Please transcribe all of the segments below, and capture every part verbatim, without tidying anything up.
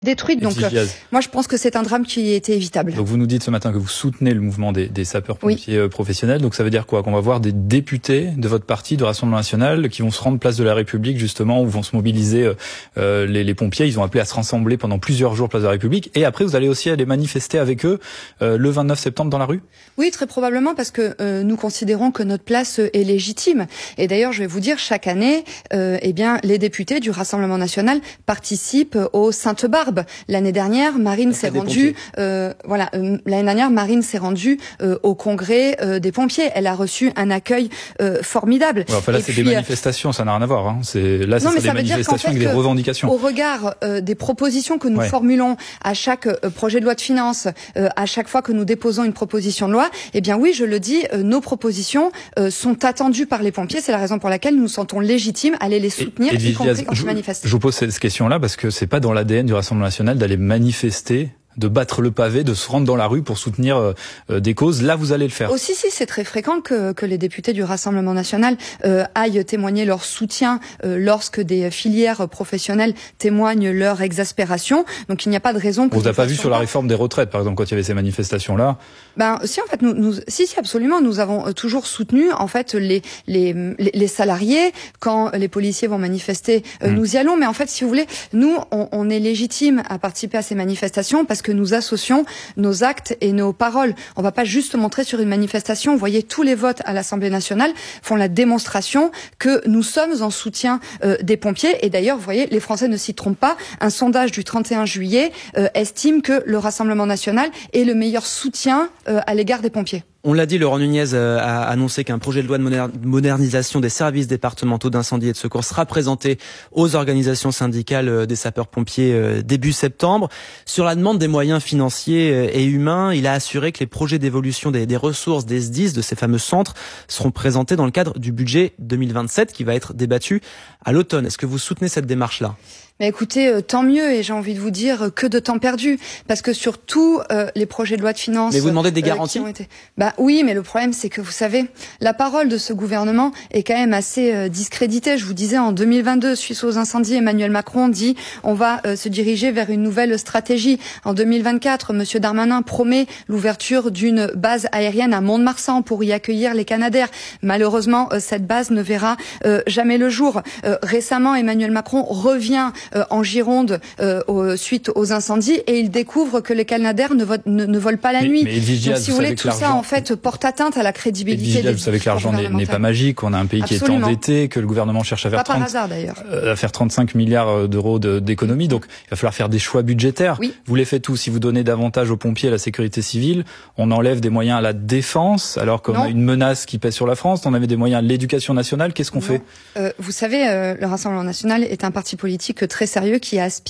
détruite. Donc, euh, moi, je pense que c'est un drame qui était évitable. Donc, vous nous dites ce matin que vous soutenez le mouvement des, des sapeurs-pompiers oui. professionnels. Donc, ça veut dire quoi? Qu'on va voir des députés de votre parti, de Rassemblement National, qui vont se rendre place de la République, justement, où vont se mobiliser euh, les, les pompiers. Ils ont appelé à se rassembler pendant plusieurs jours place de la République. Et après, vous allez aussi aller manifester avec eux euh, le vingt-neuf septembre dans la rue? Oui, très probablement, parce que euh, nous considérons que notre place est légitime. Et d'ailleurs, je vais vous dire, chaque année, euh, eh bien, les députés du Rassemblement National participent aux Sainte-Barbe. L'année dernière, Marine s'est rendue, euh, voilà, euh, l'année dernière, Marine s'est rendue euh, au congrès euh, des pompiers. Elle a reçu un accueil euh, formidable. Ouais, enfin là, c'est des manifestations, ça n'a rien à voir. Hein. C'est là, c'est des manifestations avec des revendications. Au regard euh, des propositions que nous ouais. formulons à chaque euh, projet de loi de finances, euh, à chaque fois que nous déposons une proposition de loi, eh bien oui, je le dis, euh, nos propositions euh, sont attendues par les pompiers. C'est la raison pour laquelle nous nous sentons légitimes à aller les soutenir, y compris quand ils manifestent. Je vous pose cette question-là parce que c'est pas dans l'A D N du Rassemblement National d'aller manifester, de battre le pavé, de se rendre dans la rue pour soutenir euh, des causes. Là, vous allez le faire. Aussi, si, c'est très fréquent que, que les députés du Rassemblement National euh, aillent témoigner leur soutien euh, lorsque des filières professionnelles témoignent leur exaspération. Donc, il n'y a pas de raison que... On vous a pas vu sur la réforme des retraites, par exemple, quand il y avait ces manifestations-là? Ben, si, en fait, nous, nous, si, si, absolument, nous avons toujours soutenu, en fait, les, les, les salariés. Quand les policiers vont manifester, euh, mmh. nous y allons. Mais en fait, si vous voulez, nous, on, on est légitime à participer à ces manifestations parce que nous associons nos actes et nos paroles. On va pas juste montrer sur une manifestation. Vous voyez, tous les votes à l'Assemblée nationale font la démonstration que nous sommes en soutien euh, des pompiers. Et d'ailleurs, vous voyez, les Français ne s'y trompent pas. Un sondage du trente et un juillet euh, estime que le Rassemblement national est le meilleur soutien euh, à l'égard des pompiers. On l'a dit, Laurent Nunez a annoncé qu'un projet de loi de modernisation des services départementaux d'incendie et de secours sera présenté aux organisations syndicales des sapeurs-pompiers début septembre. Sur la demande des moyens financiers et humains, il a assuré que les projets d'évolution des, des ressources des S D I S, de ces fameux centres, seront présentés dans le cadre du budget deux mille vingt-sept qui va être débattu à l'automne. Est-ce que vous soutenez cette démarche-là ? Mais écoutez, euh, tant mieux, et j'ai envie de vous dire euh, que de temps perdu, parce que sur tous euh, les projets de loi de finances... Mais vous demandez des garanties euh, qui ont été... Bah oui, mais le problème, c'est que vous savez, la parole de ce gouvernement est quand même assez euh, discréditée. Je vous disais, en deux mille vingt-deux, suite aux incendies, Emmanuel Macron dit on va euh, se diriger vers une nouvelle stratégie. En deux mille vingt-quatre, Monsieur Darmanin promet l'ouverture d'une base aérienne à Mont-de-Marsan pour y accueillir les Canadair. Malheureusement, euh, cette base ne verra euh, jamais le jour. Euh, récemment, Emmanuel Macron revient Euh, en Gironde euh, au, suite aux incendies et il découvre que les Canadair ne, vo ne, ne volent pas la mais, nuit. Mais Vigias, donc si vous voulez, tout ça en fait porte atteinte à la crédibilité Vigias, des vous savez que l'argent n'est pas magique, on a un pays Absolument. qui est endetté, que le gouvernement cherche à faire, pas trente, par hasard, d'ailleurs. Euh, à faire trente-cinq milliards d'euros d'économies, donc il va falloir faire des choix budgétaires. Oui. Vous les faites où? Si vous donnez davantage aux pompiers, à la sécurité civile, on enlève des moyens à la défense, alors qu'on a une menace qui pèse sur la France, on avait des moyens à l'éducation nationale, qu'est-ce qu'on fait? euh, Vous savez, euh, le Rassemblement national est un parti politique très sérieux qui aspire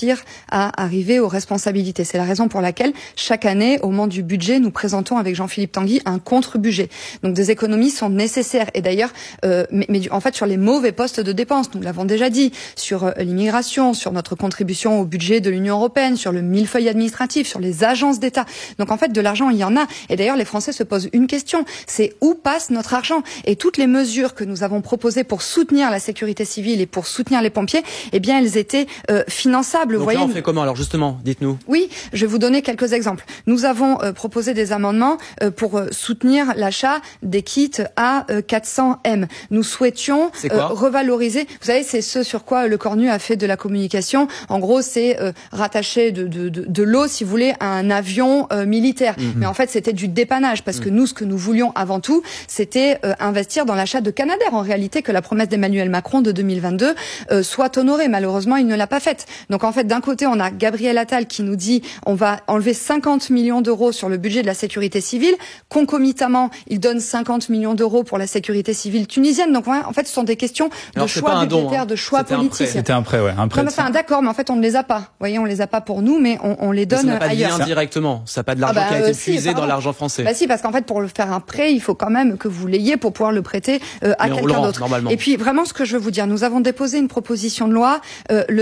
à arriver aux responsabilités. C'est la raison pour laquelle, chaque année, au moment du budget, nous présentons avec Jean-Philippe Tanguy un contre-budget. Donc des économies sont nécessaires. Et d'ailleurs, euh, mais, mais en fait, sur les mauvais postes de dépenses, nous l'avons déjà dit, sur euh, l'immigration, sur notre contribution au budget de l'Union européenne, sur le millefeuille administratif, sur les agences d'État. Donc en fait, de l'argent, il y en a. Et d'ailleurs, les Français se posent une question, c'est où passe notre argent? Et toutes les mesures que nous avons proposées pour soutenir la sécurité civile et pour soutenir les pompiers, eh bien, elles étaient euh, finançables. Donc voyez, là, on fait comment alors justement? Dites-nous. Oui, je vais vous donner quelques exemples. Nous avons euh, proposé des amendements euh, pour euh, soutenir l'achat des kits A quatre cents M. Nous souhaitions euh, revaloriser. Vous savez, c'est ce sur quoi le Cornu a fait de la communication. En gros, c'est euh, rattacher de, de, de, de l'eau, si vous voulez, à un avion euh, militaire. Mmh. Mais en fait, c'était du dépannage parce mmh. que nous, ce que nous voulions avant tout, c'était euh, investir dans l'achat de Canadair. En réalité, que la promesse d'Emmanuel Macron de deux mille vingt-deux euh, soit honorée. Malheureusement, il ne l'a pas faite. Donc en fait, d'un côté, on a Gabriel Attal qui nous dit on va enlever cinquante millions d'euros sur le budget de la sécurité civile. Concomitamment, il donne cinquante millions d'euros pour la sécurité civile tunisienne. Donc en fait, ce sont des questions Alors, de choix budgétaires, hein. de choix politiques. C'était un prêt, ouais, un prêt. Enfin, d'accord, mais en fait, on ne les a pas. Vous voyez, on les a pas pour nous, mais on, on les donne mais ça n'a pas ailleurs. De lien directement. Ça n'a pas de l'argent ah bah, qui a été puisé euh, si, dans l'argent français. Bah si, parce qu'en fait, pour le faire un prêt, il faut quand même que vous l'ayez pour pouvoir le prêter euh, à quelqu'un d'autre. Et puis, vraiment, ce que je veux vous dire, nous avons déposé une proposition de loi. Euh, le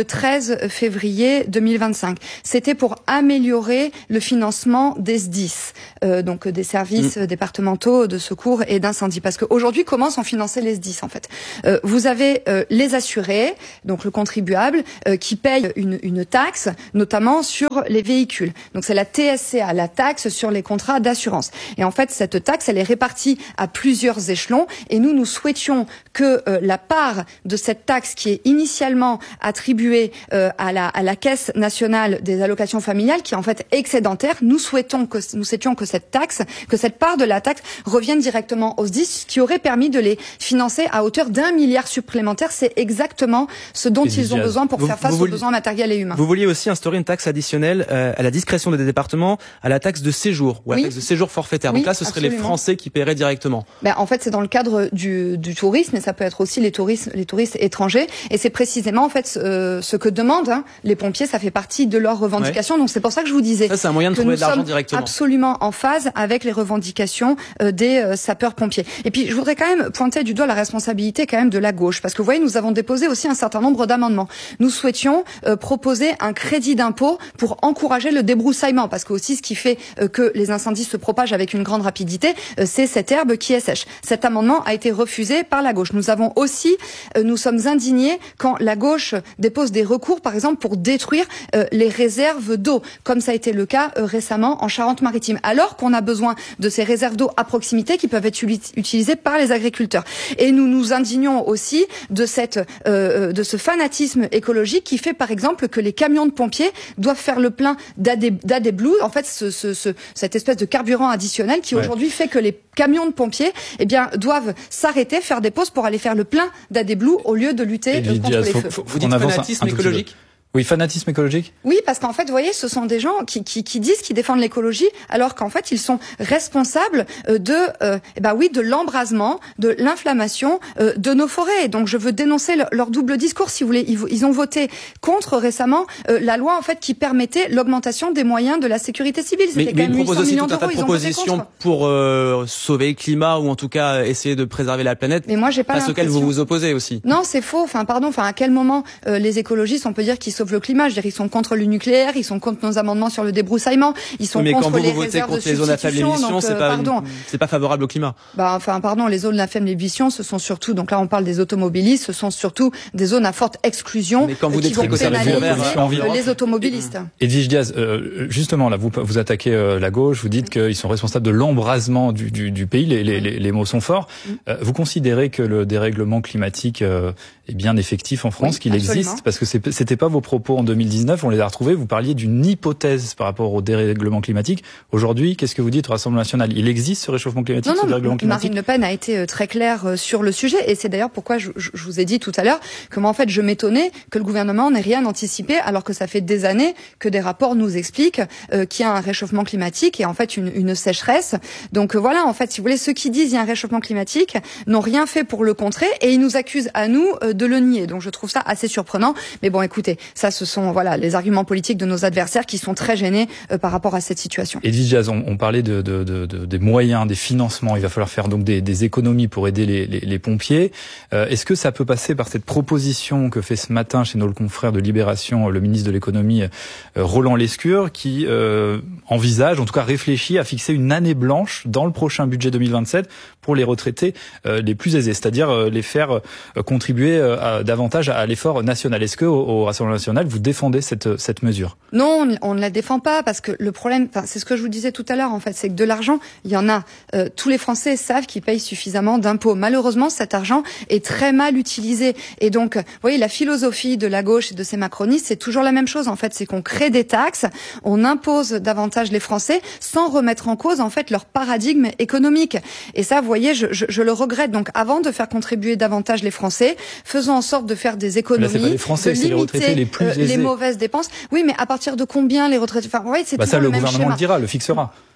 treize février deux mille vingt-cinq. C'était pour améliorer le financement des S D I S, euh, donc des services mmh. départementaux de secours et d'incendie. Parce qu'aujourd'hui, comment sont financés les S D I S en fait? euh, Vous avez euh, les assurés, donc le contribuable, euh, qui paye une, une taxe, notamment sur les véhicules. Donc c'est la T S C A, la taxe sur les contrats d'assurance. Et en fait, cette taxe, elle est répartie à plusieurs échelons. Et nous, nous souhaitions que euh, la part de cette taxe qui est initialement attribuée euh, à la à la Caisse nationale des allocations familiales, qui est en fait excédentaire, nous souhaitons que nous souhaitions que cette taxe, que cette part de la taxe revienne directement aux S D I S, ce qui aurait permis de les financer à hauteur d'un milliard supplémentaire. C'est exactement ce dont et ils ont besoin pour vous, faire face aux vouliez, besoins matériels et humains. Vous vouliez aussi instaurer une taxe additionnelle euh, à la discrétion des départements, à la taxe de séjour ou à la oui. taxe de séjour forfaitaire. Donc oui, là, ce absolument. Seraient les Français qui paieraient directement. Ben, en fait, c'est dans le cadre du, du tourisme, mais ça peut être aussi les touristes, les touristes étrangers. Et c'est précisément en fait euh, ce que demandent hein, les pompiers. Ça fait partie de leurs revendications. Ouais. Donc c'est pour ça que je vous disais. Ça, c'est un moyen de trouver de l'argent directement. Absolument en phase avec les revendications euh, des euh, sapeurs-pompiers. Et puis, je voudrais quand même pointer du doigt la responsabilité quand même de la gauche, parce que vous voyez, nous avons déposé aussi un certain nombre d'amendements. Nous souhaitions euh, proposer un crédit d'impôt pour encourager le débroussaillement, parce que aussi ce qui fait euh, que les incendies se propagent avec une grande rapidité, euh, c'est cette herbe qui est sèche. Cet amendement a été refusé par la gauche. Nous avons aussi, euh, nous sommes indignés quand la gauche dépose des recours, par exemple, pour détruire euh, les réserves d'eau, comme ça a été le cas euh, récemment en Charente-Maritime, alors qu'on a besoin de ces réserves d'eau à proximité qui peuvent être utilisées par les agriculteurs. Et nous nous indignons aussi de cette, euh, de ce fanatisme écologique qui fait, par exemple, que les camions de pompiers doivent faire le plein d'A D Blue, en fait, ce, ce, ce, cette espèce de carburant additionnel qui ouais. aujourd'hui fait que les camions de pompiers, eh bien, doivent s'arrêter, faire des pauses pour aller faire le plein d'A D Blue au lieu de lutter euh, contre les faut, feux. Faut, Vous dites fanatisme écologique ? Oui, fanatisme écologique. Oui, parce qu'en fait, vous voyez, ce sont des gens qui, qui, qui disent qu'ils défendent l'écologie, alors qu'en fait, ils sont responsables de, euh, eh ben oui, de l'embrasement, de l'inflammation euh, de nos forêts. Donc, je veux dénoncer leur, leur double discours. Si vous voulez, ils, ils ont voté contre récemment euh, la loi en fait qui permettait l'augmentation des moyens de la sécurité civile. C'était mais, quand mais même ils proposent aussi tout un tas de propositions pour euh, sauver le climat ou en tout cas essayer de préserver la planète. Mais moi, j'ai pas face auquel vous vous opposez aussi. Non, c'est faux. Enfin, pardon. Enfin, à quel moment euh, les écologistes, on peut dire qu'ils sauvent le climat? Je veux dire, ils sont contre le nucléaire, ils sont contre nos amendements sur le débroussaillement, ils sont mais contre quand vous les vous réserves contre de les zones à faible émission, c'est pas pardon. c'est pas favorable au climat. Bah enfin pardon, les zones à faible émission, ce sont surtout, donc là on parle des automobilistes, ce sont surtout des zones à forte exclusion mais quand vous qui vont pénaliser euh, les automobilistes. Edwige Diaz, euh, justement là vous vous attaquez euh, la gauche, vous dites qu'ils sont responsables de l'embrasement du, du, du pays, les, les, les, les mots sont forts. Mm. Euh, vous considérez que le dérèglement climatique euh, est bien effectif en France, oui, qu'il absolument. existe, parce que c'était pas vos propos en deux mille dix-neuf, on les a retrouvés, vous parliez d'une hypothèse par rapport au dérèglement climatique. Aujourd'hui, qu'est-ce que vous dites au Rassemblement national? Il existe ce réchauffement climatique, non, non, ce dérèglement climatique? Marine Le Pen a été très claire sur le sujet, et c'est d'ailleurs pourquoi je, je, je vous ai dit tout à l'heure que moi en fait je m'étonnais que le gouvernement n'ait rien anticipé, alors que ça fait des années que des rapports nous expliquent euh, qu'il y a un réchauffement climatique et en fait une, une sécheresse. Donc euh, voilà, en fait, si vous voulez, ceux qui disent qu'il y a un réchauffement climatique n'ont rien fait pour le contrer, et ils nous accusent à nous euh, de le nier. Donc je trouve ça assez surprenant. Mais bon, écoutez, ça ce sont voilà les arguments politiques de nos adversaires qui sont très gênés euh, par rapport à cette situation. Edwige Diaz, on, on parlait de, de, de, de, des moyens, des financements. Il va falloir faire donc des, des économies pour aider les, les, les pompiers. Euh, Est-ce que ça peut passer par cette proposition que fait ce matin chez nos confrères de Libération le ministre de l'économie euh, Roland Lescure, qui euh, envisage, en tout cas réfléchit à fixer une année blanche dans le prochain budget deux mille vingt-sept pour les retraités euh, les plus aisés, c'est-à-dire euh, les faire euh, contribuer euh, à, davantage à, à l'effort national. Est-ce que au, au Rassemblement national vous défendez cette cette mesure? Non, on ne la défend pas, parce que le problème, enfin, c'est ce que je vous disais tout à l'heure, en fait, c'est que de l'argent, il y en a. Euh, tous les Français savent qu'ils payent suffisamment d'impôts. Malheureusement, cet argent est très mal utilisé. Et donc, vous voyez, la philosophie de la gauche et de ces macronistes, c'est toujours la même chose, en fait. C'est qu'on crée des taxes, on impose davantage les Français sans remettre en cause, en fait, leur paradigme économique. Et ça, vous voyez, je, je, je le regrette. Donc, avant de faire contribuer davantage les Français, faisons en sorte de faire des économies, là, c'est pas les Français, de limiter les retraités les plus aisés. Les mauvaises dépenses. Oui, mais à partir de combien les retraités? Enfin, ouais, c'est bah toujours ça, le, le même gouvernement schéma. le dira, le fixera.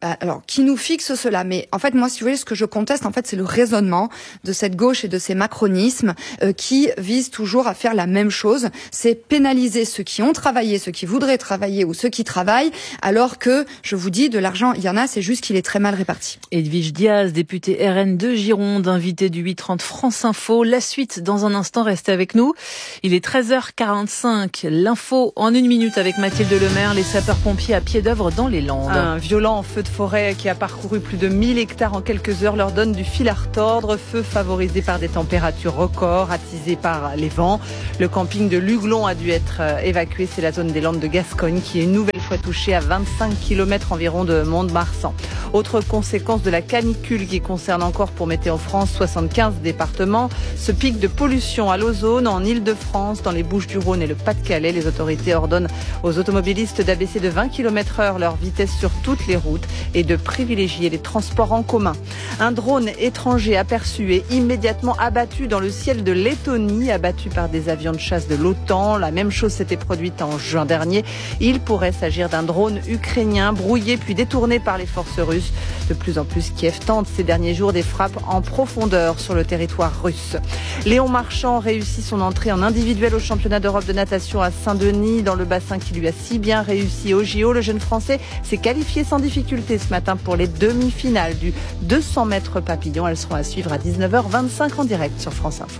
Alors, qui nous fixe cela? Mais en fait, moi, si vous voulez, ce que je conteste, en fait, c'est le raisonnement de cette gauche et de ces macronismes euh, qui visent toujours à faire la même chose. C'est pénaliser ceux qui ont travaillé, ceux qui voudraient travailler ou ceux qui travaillent, alors que, je vous dis, de l'argent, il y en a, c'est juste qu'il est très mal réparti. Edwige Diaz, députée R N de Gironde, invitée du huit trente France Info. La suite, dans un instant, restez avec nous. Il est treize heures quarante-cinq. L'info en une minute avec Mathilde Lemaire, les sapeurs-pompiers à pied d'œuvre dans les Landes. Un violent feu de forêt qui a parcouru plus de mille hectares en quelques heures leur donne du fil à retordre. Feu favorisé par des températures records, attisé par les vents. Le camping de Luglon a dû être évacué. C'est la zone des Landes de Gascogne qui est une nouvelle fois touchée à vingt-cinq kilomètres environ de Mont-de-Marsan. Autre conséquence de la canicule qui concerne encore pour Météo France soixante-quinze départements. Ce pic de pollution à l'ozone en Île-de-France, dans les Bouches-du-Rhône et le Pas-de-Calais. Les autorités ordonnent aux automobilistes d'abaisser de vingt kilomètres heure leur vitesse sur toutes les routes et de privilégier les transports en commun. Un drone étranger aperçu et immédiatement abattu dans le ciel de Lettonie, abattu par des avions de chasse de l'OTAN. La même chose s'était produite en juin dernier. Il pourrait s'agir d'un drone ukrainien brouillé puis détourné par les forces russes. De plus en plus, Kiev tente ces derniers jours des frappes en profondeur sur le territoire russe. Léon Marchand réussit son entrée en individuel au championnat d'Europe de natation à Saint-Denis, dans le bassin qui lui a si bien réussi au J O. Le jeune Français s'est qualifié sans difficulté ce matin pour les demi-finales du deux cents mètres papillon. Elles seront à suivre à dix-neuf heures vingt-cinq en direct sur France Info.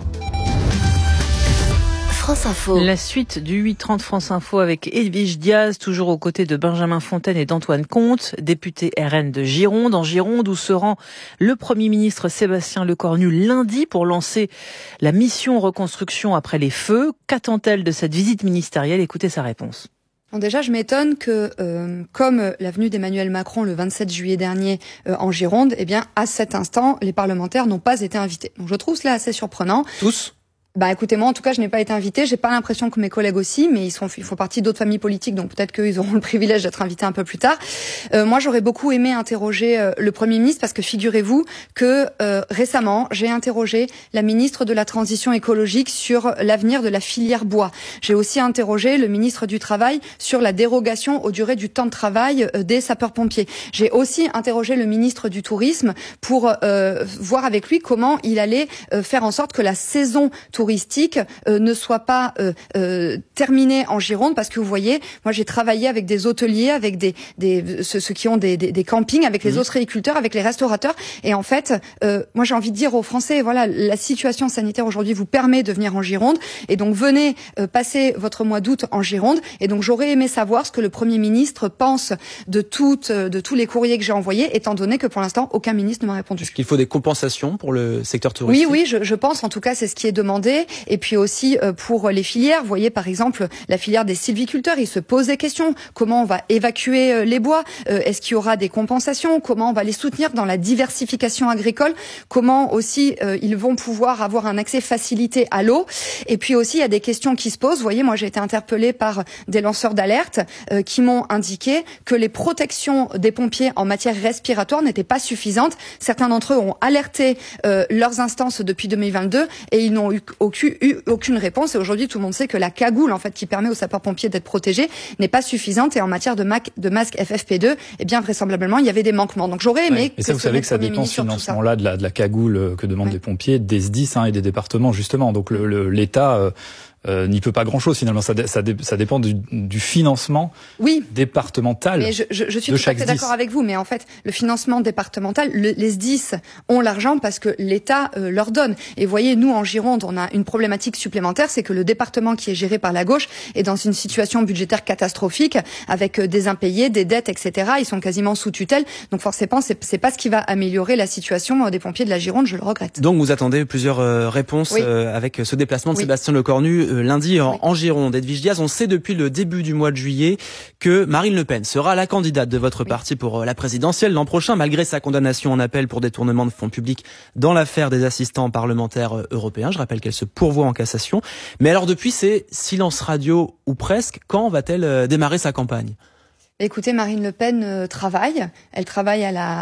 France Info. La suite du huit trente France Info avec Edwige Diaz, toujours aux côtés de Benjamin Fontaine et d'Antoine Comte, député R N de Gironde. En Gironde, où se rend le Premier ministre Sébastien Lecornu lundi pour lancer la mission reconstruction après les feux. Qu'attend-elle de cette visite ministérielle? Écoutez sa réponse. Bon, déjà, je m'étonne que, euh, comme l'avenue d'Emmanuel Macron le vingt-sept juillet dernier euh, en Gironde, eh bien, à cet instant, les parlementaires n'ont pas été invités. Donc, je trouve cela assez surprenant. Tous ? Bah écoutez, moi en tout cas je n'ai pas été invitée, j'ai pas l'impression que mes collègues aussi, mais ils sont ils font partie d'autres familles politiques, donc peut-être qu'ils auront le privilège d'être invités un peu plus tard. Euh, moi j'aurais beaucoup aimé interroger euh, le Premier ministre, parce que figurez-vous que euh, récemment j'ai interrogé la ministre de la Transition écologique sur l'avenir de la filière bois. J'ai aussi interrogé le ministre du Travail sur la dérogation aux durées du temps de travail euh, des sapeurs-pompiers. J'ai aussi interrogé le ministre du Tourisme pour euh, voir avec lui comment il allait euh, faire en sorte que la saison touristique touristique euh, ne soit pas euh, euh, terminée en Gironde, parce que vous voyez, moi j'ai travaillé avec des hôteliers, avec des, des ceux, ceux qui ont des, des, des campings, avec les mmh. ostréiculteurs, avec les restaurateurs, et en fait, euh, moi j'ai envie de dire aux Français, voilà, la situation sanitaire aujourd'hui vous permet de venir en Gironde, et donc venez euh, passer votre mois d'août en Gironde, et donc j'aurais aimé savoir ce que le Premier ministre pense de toutes, de tous les courriers que j'ai envoyés, étant donné que pour l'instant aucun ministre ne m'a répondu. Est-ce qu'il faut des compensations pour le secteur touristique? Oui, oui, je, je pense, en tout cas c'est ce qui est demandé. Et puis aussi pour les filières, vous voyez par exemple la filière des sylviculteurs, ils se posent des questions. Comment on va évacuer les bois? Est-ce qu'il y aura des compensations? Comment on va les soutenir dans la diversification agricole? Comment aussi euh, ils vont pouvoir avoir un accès facilité à l'eau? Et puis aussi il y a des questions qui se posent. Vous voyez, moi j'ai été interpellée par des lanceurs d'alerte euh, qui m'ont indiqué que les protections des pompiers en matière respiratoire n'étaient pas suffisantes. Certains d'entre eux ont alerté euh, leurs instances depuis deux mille vingt-deux et ils n'ont eu aucune, eu aucune réponse. Et aujourd'hui, tout le monde sait que la cagoule, en fait, qui permet aux sapeurs-pompiers d'être protégés, n'est pas suffisante. Et en matière de, mac, de masque F F P deux, eh bien, vraisemblablement, il y avait des manquements. Donc, j'aurais aimé. Ouais. Et ça, vous savez que ça dépend ce financement-là de la, de la cagoule que demandent ouais. les pompiers, des S D I S hein, et des départements, justement. Donc, le, le, l'État euh, euh, n'y peut pas grand-chose, finalement. Ça, ça, ça dépend du, du financement oui. départemental. Mais je, je, je suis de tout à fait d'accord avec vous. Mais en fait, le financement départemental, le, les S D I S ont l'argent parce que l'État euh, leur donne. Et vous voyez, nous, en Gironde, on a une problématique supplémentaire, c'est que le département qui est géré par la gauche est dans une situation budgétaire catastrophique, avec euh, des impayés, des dettes, et cetera. Ils sont quasiment sous tutelle. Donc forcément, c'est, c'est pas ce qui va améliorer la situation euh, des pompiers de la Gironde, je le regrette. Donc vous attendez plusieurs euh, réponses oui. euh, avec ce déplacement de oui. Sébastien Lecornu euh, lundi en, oui. en Gironde. Edwige Diaz, on sait depuis le début du mois de juillet que Marine Le Pen sera la candidate de votre oui. parti pour euh, la présidentielle l'an prochain, malgré sa condamnation en appel pour détournement de fonds publics dans l'affaire des assistants parlementaires euh, européens. Je rappelle qu'elle se pourvoit en cassation. Mais alors depuis, c'est silence radio ou presque. Quand va-t-elle euh, démarrer sa campagne ? Écoutez, Marine Le Pen euh, travaille. Elle travaille à la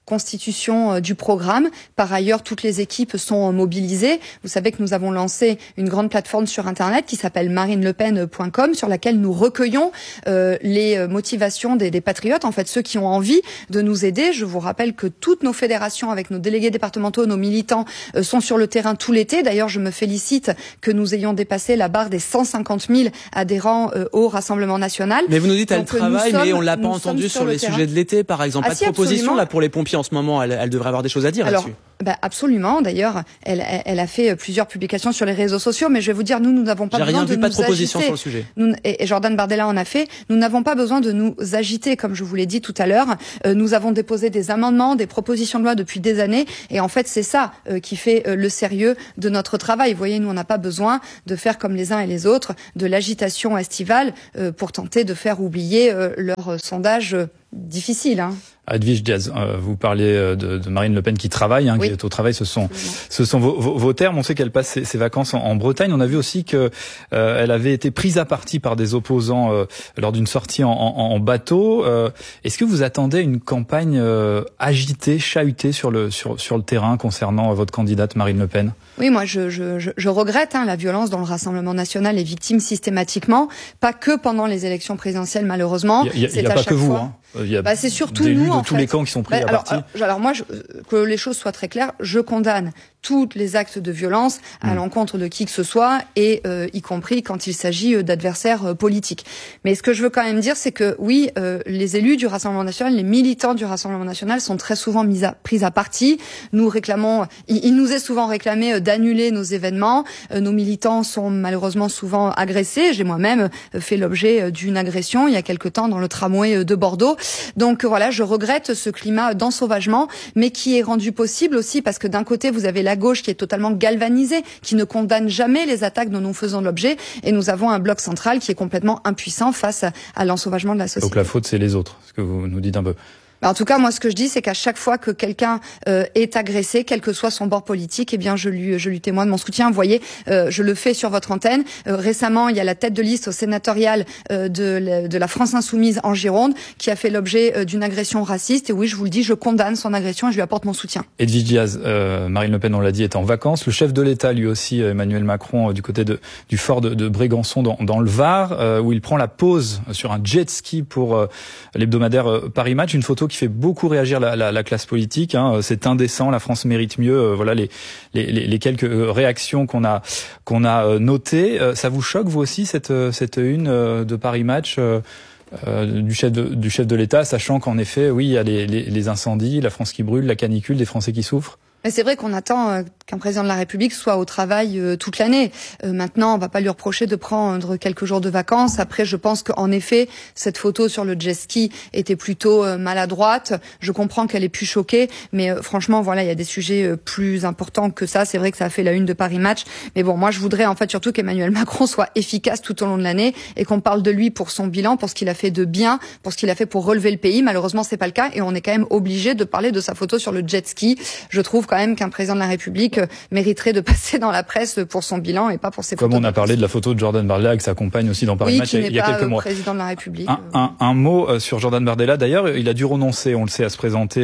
constitution du programme. Par ailleurs, toutes les équipes sont mobilisées. Vous savez que nous avons lancé une grande plateforme sur Internet qui s'appelle marine le pen point com, sur laquelle nous recueillons euh, les motivations des, des patriotes, en fait ceux qui ont envie de nous aider. Je vous rappelle que toutes nos fédérations, avec nos délégués départementaux, nos militants, euh, sont sur le terrain tout l'été. D'ailleurs, je me félicite que nous ayons dépassé la barre des cent cinquante mille adhérents euh, au Rassemblement national. Mais vous nous dites, elle travaille, mais on l'a pas entendu sur, sur les terrain. Sujets de l'été, par exemple. Ah, pas si, de proposition absolument. Là pour les pompiers en ce moment. Elle, elle devrait avoir des choses à dire Alors, là-dessus. Bah absolument. D'ailleurs, elle, elle a fait plusieurs publications sur les réseaux sociaux, mais je vais vous dire, nous, nous n'avons pas J'ai besoin rien de vu, nous pas de proposition agiter. sur le sujet. Nous, et Jordan Bardella en a fait. Nous n'avons pas besoin de nous agiter, comme je vous l'ai dit tout à l'heure. Euh, nous avons déposé des amendements, des propositions de loi depuis des années, et en fait, c'est ça euh, qui fait euh, le sérieux de notre travail. Vous voyez, nous, on n'a pas besoin de faire comme les uns et les autres de l'agitation estivale euh, pour tenter de faire oublier euh, leur sondage euh, difficile. Hein. Edwige Diaz, euh, vous parliez de, de Marine Le Pen qui travaille, hein, oui. qui est au travail. Ce sont, ce sont vos, vos, vos termes. On sait qu'elle passe ses, ses vacances en, en Bretagne. On a vu aussi que euh, elle avait été prise à partie par des opposants euh, lors d'une sortie en, en, en bateau. Euh, est-ce que vous attendez une campagne euh, agitée, chahutée sur le sur sur le terrain concernant euh, votre candidate Marine Le Pen? Oui, moi je je je, je regrette hein, la violence dont le Rassemblement national est victime systématiquement, pas que pendant les élections présidentielles malheureusement. Il y a, il y a pas que vous. Hein. Il y a bah, c'est surtout nous de en tous fait. les camps qui sont pris bah, à alors, partie. Alors, alors moi, je, que les choses soient très claires, je condamne tous les actes de violence à mmh. l'encontre de qui que ce soit, et euh, y compris quand il s'agit d'adversaires euh, politiques. Mais ce que je veux quand même dire, c'est que oui, euh, les élus du Rassemblement national, les militants du Rassemblement national sont très souvent mis à, pris à partie. Nous réclamons, il, il nous est souvent réclamé euh, d'annuler nos événements. Euh, nos militants sont malheureusement souvent agressés. J'ai moi-même euh, fait l'objet euh, d'une agression il y a quelque temps dans le tramway euh, de Bordeaux. Donc euh, voilà, je regrette ce climat d'ensauvagement, mais qui est rendu possible aussi parce que d'un côté, vous avez la gauche qui est totalement galvanisée, qui ne condamne jamais les attaques dont nous faisons l'objet, et nous avons un bloc central qui est complètement impuissant face à, à l'ensauvagement de la société. Donc la faute, c'est les autres, ce que vous nous dites un peu. En tout cas, moi, ce que je dis, c'est qu'à chaque fois que quelqu'un euh, est agressé, quel que soit son bord politique, eh bien, je lui, je lui témoigne mon soutien. Vous voyez, euh, je le fais sur votre antenne. Euh, récemment, il y a la tête de liste au sénatorial euh, de, la, de la France Insoumise en Gironde qui a fait l'objet euh, d'une agression raciste. Et oui, je vous le dis, je condamne son agression et je lui apporte mon soutien. Edwige Diaz, euh, Marine Le Pen, on l'a dit, est en vacances. Le chef de l'État, lui aussi, Emmanuel Macron, euh, du côté de, du fort de, de Brégançon, dans, dans le Var, euh, où il prend la pause sur un jet ski pour euh, l'hebdomadaire euh, Paris Match. Une photo qui fait beaucoup réagir La, la, la classe politique, hein. C'est indécent, la France mérite mieux. Euh, voilà les, les, les quelques réactions qu'on a qu'on a notées. Euh, ça vous choque vous aussi cette cette une euh, de Paris Match euh, euh, du chef de, du chef de l'État, sachant qu'en effet, oui, il y a les, les, les incendies, la France qui brûle, la canicule, des Français qui souffrent. Mais c'est vrai qu'on attend euh, qu'un président de la République soit au travail euh, toute l'année. Euh, maintenant, on va pas lui reprocher de prendre quelques jours de vacances. Après, je pense qu'en effet, cette photo sur le jet ski était plutôt euh, maladroite. Je comprends qu'elle ait pu choquer, mais euh, franchement, voilà, il y a des sujets euh, plus importants que ça. C'est vrai que ça a fait la une de Paris Match, mais bon, moi, je voudrais en fait surtout qu'Emmanuel Macron soit efficace tout au long de l'année et qu'on parle de lui pour son bilan, pour ce qu'il a fait de bien, pour ce qu'il a fait pour relever le pays. Malheureusement, c'est pas le cas et on est quand même obligé de parler de sa photo sur le jet ski. Je trouve quand même qu'un président de la République mériterait de passer dans la presse pour son bilan et pas pour ses photos. Comme on a parlé de la photo de Jordan Bardella avec sa compagne aussi dans Paris oui, Match il y a quelques mois. Président de la République. Un, un, un mot sur Jordan Bardella. D'ailleurs, il a dû renoncer, on le sait, à se présenter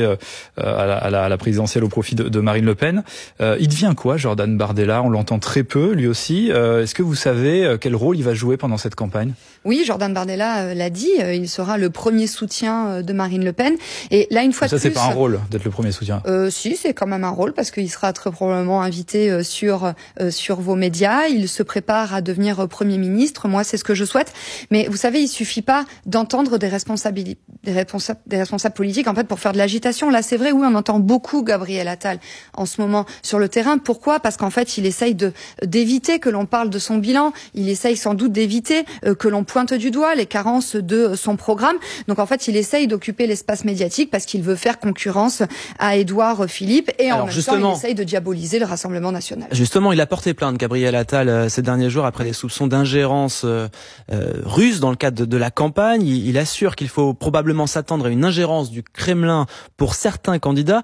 à la, à la, à la présidentielle au profit de, de Marine Le Pen. Euh, il devient quoi, Jordan Bardella? On l'entend très peu, lui aussi. Euh, est-ce que vous savez quel rôle il va jouer pendant cette campagne? Oui, Jordan Bardella l'a dit, il sera le premier soutien de Marine Le Pen. Et là, une fois ça, de plus... Ça, c'est pas un rôle d'être le premier soutien. Euh, si, c'est quand même un rôle parce qu'il sera très probablement invité sur euh, sur vos médias. Il se prépare à devenir Premier ministre. Moi, c'est ce que je souhaite. Mais vous savez, il suffit pas d'entendre des responsabilités, des responsables, des responsables politiques en fait pour faire de l'agitation. Là, c'est vrai, oui, on entend beaucoup Gabriel Attal en ce moment sur le terrain. Pourquoi? Parce qu'en fait, il essaye de d'éviter que l'on parle de son bilan. Il essaye sans doute d'éviter euh, que l'on pointe du doigt les carences de son programme. Donc en fait, il essaye d'occuper l'espace médiatique parce qu'il veut faire concurrence à Édouard Philippe et en Alors, même temps, il essaye de diaboliser le Rassemblement national. Justement, il a porté plainte, Gabriel Attal, euh, ces derniers jours après des soupçons d'ingérence euh, euh, russe dans le cadre de, de la campagne. Il, il assure qu'il faut probablement s'attendre à une ingérence du Kremlin pour certains candidats.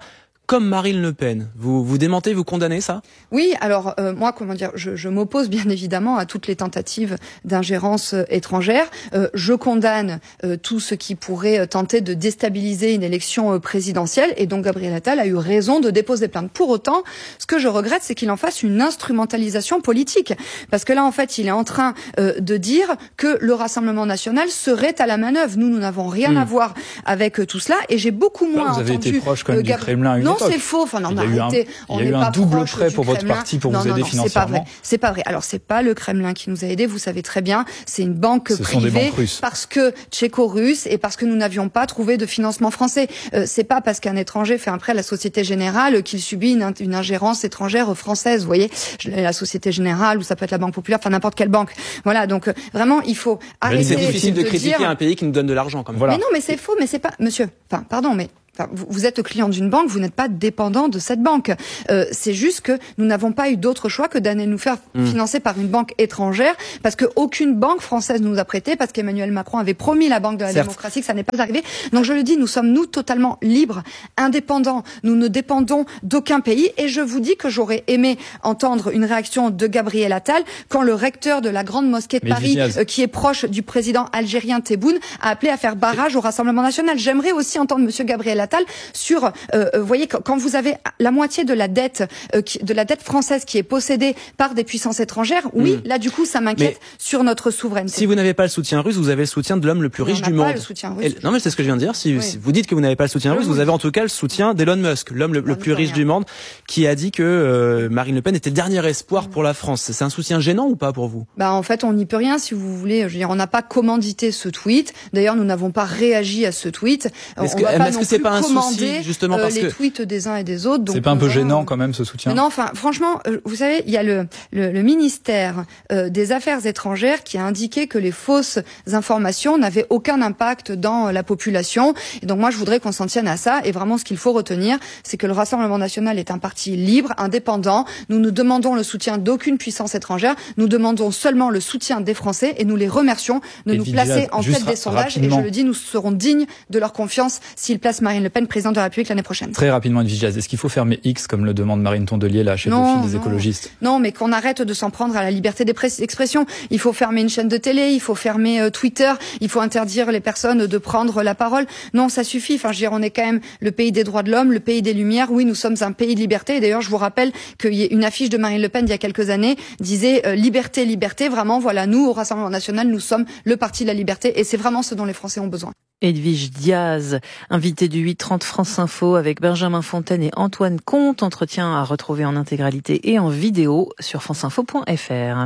comme Marine Le Pen. Vous vous démentez, vous condamnez ça ? Oui, alors euh, moi, comment dire, je, je m'oppose bien évidemment à toutes les tentatives d'ingérence euh, étrangère. Euh, je condamne euh, tout ce qui pourrait euh, tenter de déstabiliser une élection euh, présidentielle, et donc Gabriel Attal a eu raison de déposer plainte. Pour autant, ce que je regrette, c'est qu'il en fasse une instrumentalisation politique, parce que là, en fait, il est en train euh, de dire que le Rassemblement national serait à la manœuvre. Nous, nous n'avons rien mmh. à voir avec euh, tout cela, et j'ai beaucoup moins bah, vous entendu... Vous avez été proche quand même euh, Gab... du Kremlin à une non, époque. Non, c'est faux. Enfin, non, il y a eu arrêtez. un, il y a eu un double prêt pour votre parti pour non, vous non, aider non, financièrement. C'est pas vrai. C'est pas vrai. Alors, c'est pas le Kremlin qui nous a aidés, vous savez très bien. C'est une banque Ce privée, sont des banques russes. Parce que tchéco-russe et parce que nous n'avions pas trouvé de financement français. Euh, c'est pas parce qu'un étranger fait un prêt à la Société Générale qu'il subit une, une ingérence étrangère française. Vous voyez, la Société Générale, ou ça peut être la Banque Populaire, enfin n'importe quelle banque. Voilà. Donc euh, vraiment, il faut arrêter. C'est difficile de, de critiquer dire... un pays qui nous donne de l'argent, quand même. Voilà. Mais non, mais c'est faux. Mais c'est pas, monsieur. Enfin, pardon, mais. Enfin, vous êtes client d'une banque, vous n'êtes pas dépendant de cette banque. Euh, c'est juste que nous n'avons pas eu d'autre choix que d'aller nous faire mmh. financer par une banque étrangère, parce que aucune banque française nous a prêté, parce qu'Emmanuel Macron avait promis la banque de la Certes. démocratie, que ça n'est pas arrivé. Donc je le dis, nous sommes nous totalement libres, indépendants. Nous ne dépendons d'aucun pays. Et je vous dis que j'aurais aimé entendre une réaction de Gabriel Attal quand le recteur de la grande mosquée de Mais Paris, euh, qui est proche du président algérien Tebboune, a appelé à faire barrage au Rassemblement national. J'aimerais aussi entendre Monsieur Gabriel Attal sur, euh, vous voyez, quand vous avez la moitié de la dette, euh, qui, de la dette française qui est possédée par des puissances étrangères, oui, mmh. là du coup, ça m'inquiète mais sur notre souveraineté. Si vous n'avez pas le soutien russe, vous avez le soutien de l'homme le plus mais riche du monde. Pas le soutien russe. Et, non, mais c'est ce que je viens de dire. Si, oui. si vous dites que vous n'avez pas le soutien oui, russe, oui. vous avez en tout cas le soutien d'Elon Musk, l'homme le, le plus riche rien. du monde, qui a dit que euh, Marine Le Pen était le dernier espoir mmh. pour la France. C'est un soutien gênant ou pas pour vous ? Bah en fait, on n'y peut rien, si vous voulez. Je veux dire, on n'a pas commandité ce tweet. D'ailleurs, nous n'avons pas réagi à ce tweet. Est-ce on que, va pas est-ce non que c'est plus pas un commander, souci justement euh, parce les que tweets des uns et des autres. C'est pas un peu va... gênant quand même ce soutien ? Non, enfin, franchement, vous savez, il y a le, le, le ministère euh, des Affaires étrangères qui a indiqué que les fausses informations n'avaient aucun impact dans la population. Et donc moi, je voudrais qu'on s'en tienne à ça. Et vraiment, ce qu'il faut retenir, c'est que le Rassemblement national est un parti libre, indépendant. Nous ne demandons le soutien d'aucune puissance étrangère. Nous demandons seulement le soutien des Français et nous les remercions de et nous placer en tête des sondages. Rapidement. Et je le dis, nous serons dignes de leur confiance s'ils placent Marine Le Pen présidente de la République l'année prochaine. Très rapidement, Edwige Diaz, est-ce qu'il faut fermer X comme le demande Marine Tondelier, la chef de file des écologistes ? Non, mais qu'on arrête de s'en prendre à la liberté d'expression. Il faut fermer une chaîne de télé, il faut fermer euh, Twitter, il faut interdire les personnes de prendre la parole. Non, ça suffit. Enfin, je veux dire, on est quand même le pays des droits de l'homme, le pays des Lumières. Oui, nous sommes un pays de liberté. Et d'ailleurs, je vous rappelle qu'il y a une affiche de Marine Le Pen d'il y a quelques années disait euh, liberté, liberté. Vraiment, voilà, nous, au Rassemblement national, nous sommes le parti de la liberté et c'est vraiment ce dont les Français ont besoin. Edwige Diaz, invité du huit trente France Info avec Benjamin Fontaine et Antoine Comte. Entretien à retrouver en intégralité et en vidéo sur franceinfo point f r.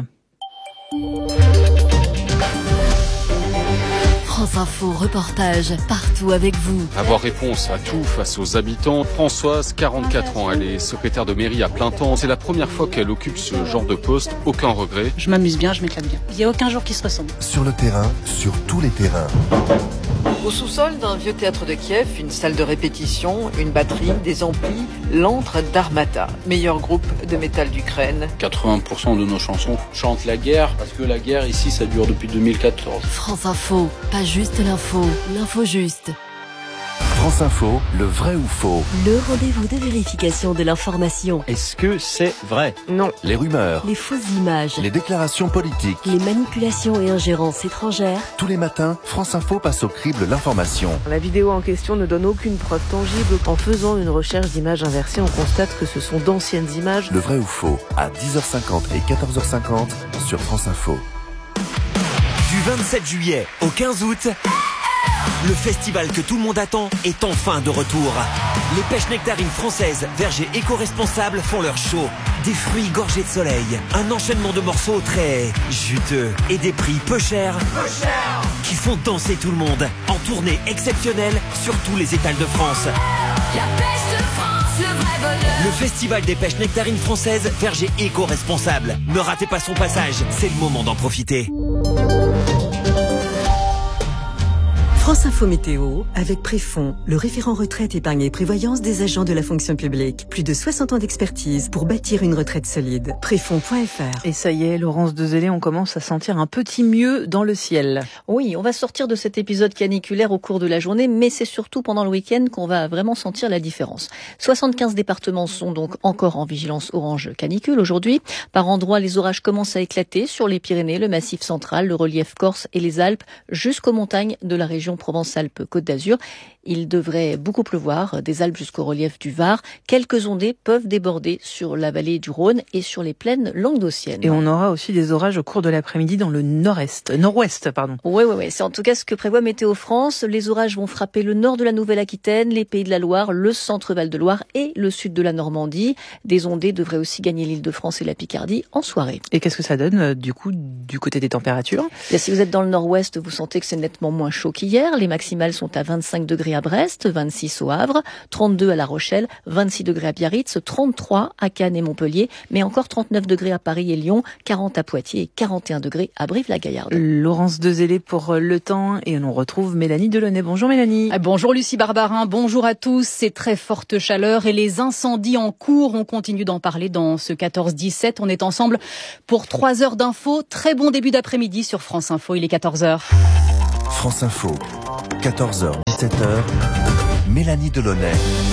France Info, reportage partout avec vous. Avoir réponse à tout face aux habitants. Françoise, quarante-quatre ans, elle est secrétaire de mairie à plein temps. C'est la première fois qu'elle occupe ce genre de poste. Aucun regret. Je m'amuse bien, je m'éclate bien. Il n'y a aucun jour qui se ressemble. Sur le terrain, sur tous les terrains. Au sous-sol d'un vieux théâtre de Kiev, une salle de répétition, une batterie, des amplis, l'antre d'Armata, meilleur groupe de métal d'Ukraine. quatre-vingts pour cent de nos chansons chantent la guerre, parce que la guerre ici ça dure depuis deux mille quatorze. France Info, pas juste l'info, l'info juste. France Info, le vrai ou faux. Le rendez-vous de vérification de l'information. Est-ce que c'est vrai ? Non. Les rumeurs. Les fausses images. Les déclarations politiques. Les manipulations et ingérences étrangères. Tous les matins, France Info passe au crible l'information. La vidéo en question ne donne aucune preuve tangible. En faisant une recherche d'images inversées, on constate que ce sont d'anciennes images. Le vrai ou faux, à dix heures cinquante et quatorze heures cinquante sur France Info. Du vingt-sept juillet au quinze août... le festival que tout le monde attend est enfin de retour. Les pêches nectarines françaises, vergers éco-responsables font leur show. Des fruits gorgés de soleil, un enchaînement de morceaux très juteux et des prix peu chers, peu chers qui font danser tout le monde. En tournée exceptionnelle sur tous les étals de France. La pêche de France, le vrai bonheur. Le festival des pêches nectarines françaises, vergers éco-responsables. Ne ratez pas son passage, c'est le moment d'en profiter. France Info Météo, avec Préfond, le référent retraite, épargne et prévoyance des agents de la fonction publique. Plus de soixante ans d'expertise pour bâtir une retraite solide. Préfond point F R. Et ça y est, Laurence Dezellé, on commence à sentir un petit mieux dans le ciel. Oui, on va sortir de cet épisode caniculaire au cours de la journée, mais c'est surtout pendant le week-end qu'on va vraiment sentir la différence. soixante-quinze départements sont donc encore en vigilance orange canicule aujourd'hui. Par endroits, les orages commencent à éclater sur les Pyrénées, le Massif central, le relief corse et les Alpes, jusqu'aux montagnes de la région Provence-Alpes-Côte d'Azur. Il devrait beaucoup pleuvoir, des Alpes jusqu'au relief du Var. Quelques ondées peuvent déborder sur la vallée du Rhône et sur les plaines languedociennes. Et on aura aussi des orages au cours de l'après-midi dans le nord-est, nord-ouest, pardon. Oui, oui, oui. C'est en tout cas ce que prévoit Météo France. Les orages vont frapper le nord de la Nouvelle-Aquitaine, les Pays de la Loire, le centre Val-de-Loire et le sud de la Normandie. Des ondées devraient aussi gagner l'Île-de-France et la Picardie en soirée. Et qu'est-ce que ça donne, du coup, du côté des températures ? Bien, si vous êtes dans le nord-ouest, vous sentez que c'est nettement moins chaud qu'hier. Les maximales sont à vingt-cinq degrés à Brest, vingt-six au Havre, trente-deux à La Rochelle, vingt-six degrés à Biarritz, trente-trois à Cannes et Montpellier, mais encore trente-neuf degrés à Paris et Lyon, quarante à Poitiers et quarante et un degrés à Brive-la-Gaillarde. Laurence Dezellé pour le temps et on retrouve Mélanie Delaunay. Bonjour Mélanie. Bonjour Lucie Barbarin, bonjour à tous. C'est très forte chaleur et les incendies en cours, on continue d'en parler dans ce quatorze dix-sept. On est ensemble pour trois heures d'infos. Très bon début d'après-midi sur France Info, il est quatorze heures. France Info, quatorze heures, dix-sept heures, Mélanie Delaunay.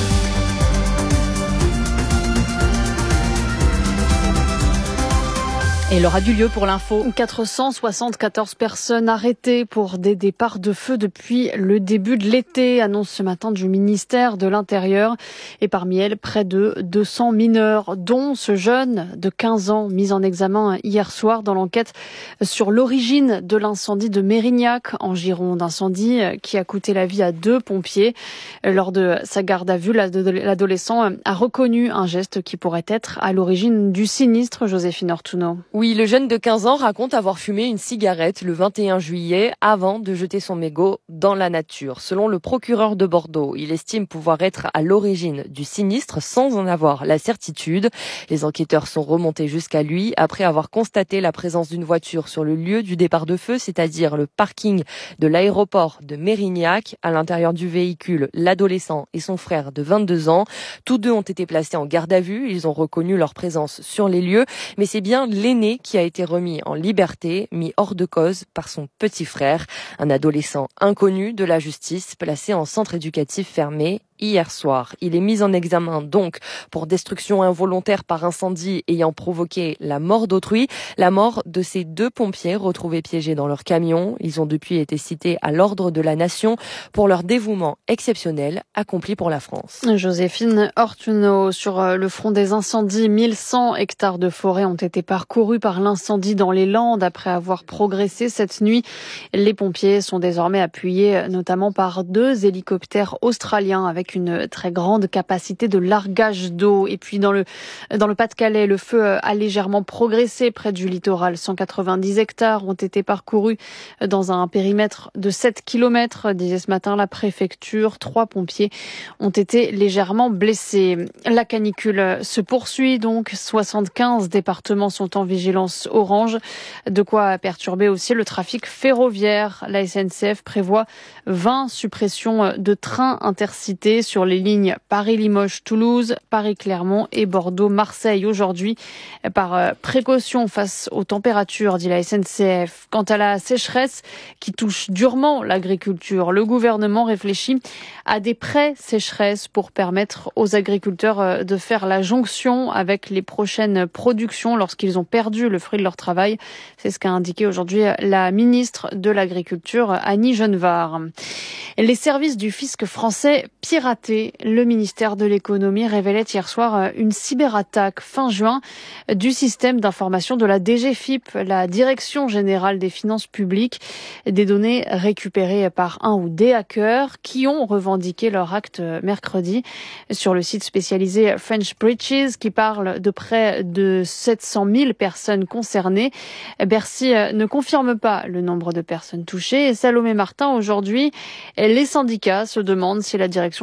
Et il aura du lieu pour l'info. quatre cent soixante-quatorze personnes arrêtées pour des départs de feu depuis le début de l'été, annonce ce matin du ministère de l'Intérieur. Et parmi elles, près de deux cents mineurs, dont ce jeune de quinze ans mis en examen hier soir dans l'enquête sur l'origine de l'incendie de Mérignac en Gironde. Incendie qui a coûté la vie à deux pompiers. Lors de sa garde à vue, l'adolescent a reconnu un geste qui pourrait être à l'origine du sinistre. Joséphine Ortuno. Oui, le jeune de quinze ans raconte avoir fumé une cigarette le vingt et un juillet avant de jeter son mégot dans la nature. Selon le procureur de Bordeaux, il estime pouvoir être à l'origine du sinistre sans en avoir la certitude. Les enquêteurs sont remontés jusqu'à lui après avoir constaté la présence d'une voiture sur le lieu du départ de feu, c'est-à-dire le parking de l'aéroport de Mérignac. À l'intérieur du véhicule, l'adolescent et son frère de vingt-deux ans. Tous deux ont été placés en garde à vue. Ils ont reconnu leur présence sur les lieux, mais c'est bien l'aîné qui a été remis en liberté, mis hors de cause par son petit frère, un adolescent inconnu de la justice placé en centre éducatif fermé hier soir. Il est mis en examen donc pour destruction involontaire par incendie ayant provoqué la mort d'autrui, la mort de ces deux pompiers retrouvés piégés dans leur camion. Ils ont depuis été cités à l'ordre de la nation pour leur dévouement exceptionnel accompli pour la France. Joséphine Ortuno, sur le front des incendies, mille cent hectares de forêt ont été parcourus par l'incendie dans les Landes après avoir progressé cette nuit. Les pompiers sont désormais appuyés notamment par deux hélicoptères australiens avec une très grande capacité de largage d'eau. Et puis dans le dans le Pas-de-Calais, le feu a légèrement progressé près du littoral. cent quatre-vingt-dix hectares ont été parcourus dans un périmètre de sept kilomètres, disait ce matin la préfecture. Trois pompiers ont été légèrement blessés. La canicule se poursuit donc. soixante-quinze départements sont en vigilance orange. De quoi perturber aussi le trafic ferroviaire. La S N C F prévoit vingt suppressions de trains intercités sur les lignes Paris-Limoges-Toulouse, Paris-Clermont et Bordeaux-Marseille aujourd'hui. Par précaution face aux températures, dit la S N C F. Quant à la sécheresse qui touche durement l'agriculture, le gouvernement réfléchit à des prêts sécheresse pour permettre aux agriculteurs de faire la jonction avec les prochaines productions lorsqu'ils ont perdu le fruit de leur travail. C'est ce qu'a indiqué aujourd'hui la ministre de l'Agriculture, Annie Genevard. Les services du fisc français piratés. Le ministère de l'économie révélait hier soir une cyberattaque fin juin du système d'information de la D G F I P, la Direction Générale des Finances Publiques. Des données récupérées par un ou des hackers qui ont revendiqué leur acte mercredi sur le site spécialisé French Breaches qui parle de près de sept cent mille personnes concernées. Bercy ne confirme pas le nombre de personnes touchées. Et Salomé Martin, aujourd'hui, les syndicats se demandent si la Direction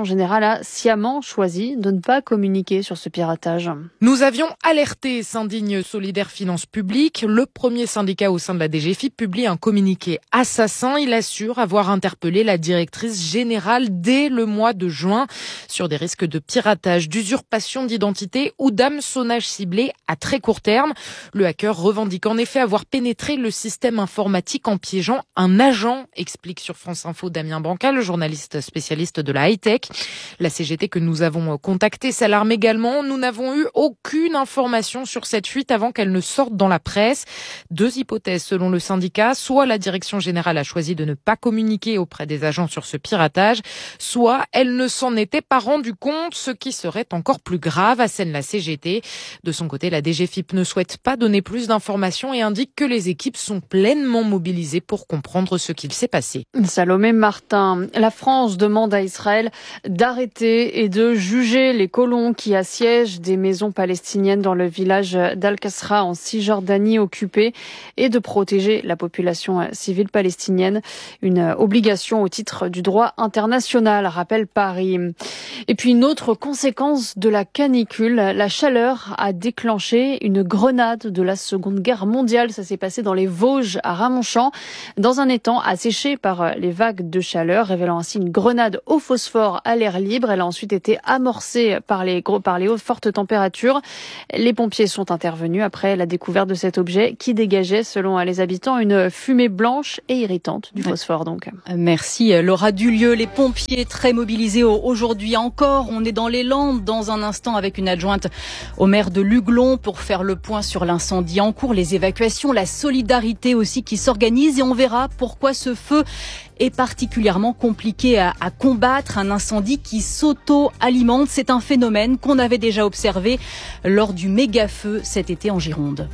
générale a sciemment choisi de ne pas communiquer sur ce piratage. Nous avions alerté, s'indigne Solidaires Finances Publiques. Le premier syndicat au sein de la D G F I P publie un communiqué assassin. Il assure avoir interpellé la directrice générale dès le mois de juin sur des risques de piratage, d'usurpation d'identité ou d'hameçonnage ciblé à très court terme. Le hacker revendique en effet avoir pénétré le système informatique en piégeant un agent, explique sur France Info Damien Bancal, journaliste spécialiste de la high-tech. La C G T que nous avons contactée s'alarme également. Nous n'avons eu aucune information sur cette fuite avant qu'elle ne sorte dans la presse. Deux hypothèses selon le syndicat. Soit la direction générale a choisi de ne pas communiquer auprès des agents sur ce piratage, soit elle ne s'en était pas rendue compte, ce qui serait encore plus grave, assène la C G T. De son côté, la D G F I P ne souhaite pas donner plus d'informations et indique que les équipes sont pleinement mobilisées pour comprendre ce qu'il s'est passé. Salomé Martin, la France demande à Israël d'arrêter et de juger les colons qui assiègent des maisons palestiniennes dans le village d'Al-Qasra en Cisjordanie occupée et de protéger la population civile palestinienne. Une obligation au titre du droit international, rappelle Paris. Et puis une autre conséquence de la canicule, la chaleur a déclenché une grenade de la Seconde Guerre mondiale. Ça s'est passé dans les Vosges à Ramonchamp, dans un étang asséché par les vagues de chaleur, révélant ainsi une grenade au phosphore à l'air libre. Elle a ensuite été amorcée par les gros, par les hautes fortes températures. Les pompiers sont intervenus après la découverte de cet objet qui dégageait, selon les habitants, une fumée blanche et irritante du phosphore. Donc. Merci Laura Dulieu. Les pompiers très mobilisés aujourd'hui encore. On est dans les Landes dans un instant avec une adjointe au maire de Luglon pour faire le point sur l'incendie en cours, les évacuations, la solidarité aussi qui s'organise et on verra pourquoi ce feu est particulièrement compliqué à, à combattre, un incendie qui s'auto-alimente. C'est un phénomène qu'on avait déjà observé lors du méga-feu cet été en Gironde.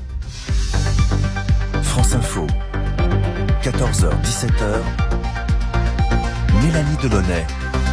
France Info, quatorze heures dix-sept heures, Mélanie Delaunay.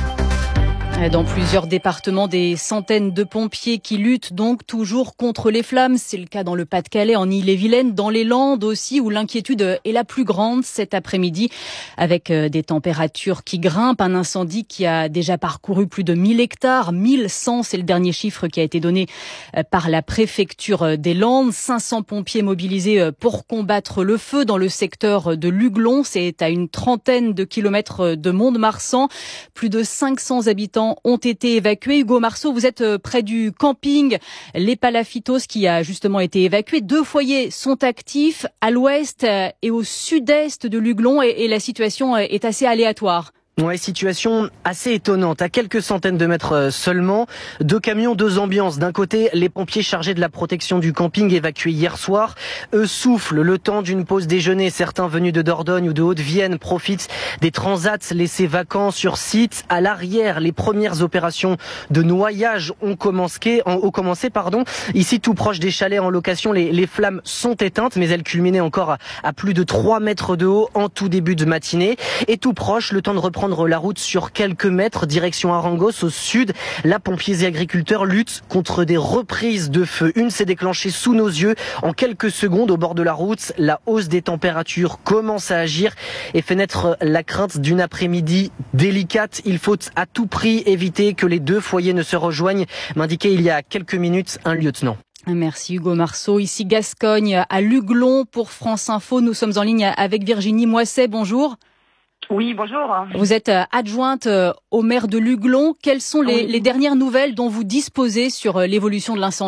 Dans plusieurs départements, des centaines de pompiers qui luttent donc toujours contre les flammes. C'est le cas dans le Pas-de-Calais, en Ille-et-Vilaine, dans les Landes aussi, où l'inquiétude est la plus grande cet après-midi, avec des températures qui grimpent. Un incendie qui a déjà parcouru plus de mille hectares, mille cent, c'est le dernier chiffre qui a été donné par la préfecture des Landes. cinq cents pompiers mobilisés pour combattre le feu dans le secteur de Luglon. C'est à une trentaine de kilomètres de Mont-de-Marsan. Plus de cinq cents habitants ont été évacués. Hugo Marceau, vous êtes près du camping Les Palafitos qui a justement été évacué. Deux foyers sont actifs à l'ouest et au sud-est de Luglon et la situation est assez aléatoire. Ouais, situation assez étonnante. À quelques centaines de mètres seulement, deux camions, deux ambiances. D'un côté, les pompiers chargés de la protection du camping évacués hier soir. Eux soufflent le temps d'une pause déjeuner. Certains venus de Dordogne ou de Haute-Vienne profitent des transats laissés vacants sur site. À l'arrière, les premières opérations de noyage ont commencé. Ont commencé pardon. Ici, tout proche des chalets en location, les, les flammes sont éteintes, mais elles culminaient encore à, à plus de trois mètres de haut en tout début de matinée. Et tout proche, le temps de reprendre la route sur quelques mètres, direction Arangos au sud. Là, pompiers et agriculteurs luttent contre des reprises de feu. Une s'est déclenchée sous nos yeux en quelques secondes au bord de la route. La hausse des températures commence à agir et fait naître la crainte d'une après-midi délicate. Il faut à tout prix éviter que les deux foyers ne se rejoignent, m'indiquait il y a quelques minutes un lieutenant. Merci Hugo Marceau. Ici Gascogne, à Luglon pour France Info. Nous sommes en ligne avec Virginie Moisset. Bonjour. Oui, bonjour. Vous êtes adjointe au maire de Luglon. Quelles sont les, oui. les dernières nouvelles dont vous disposez sur l'évolution de l'incendie ?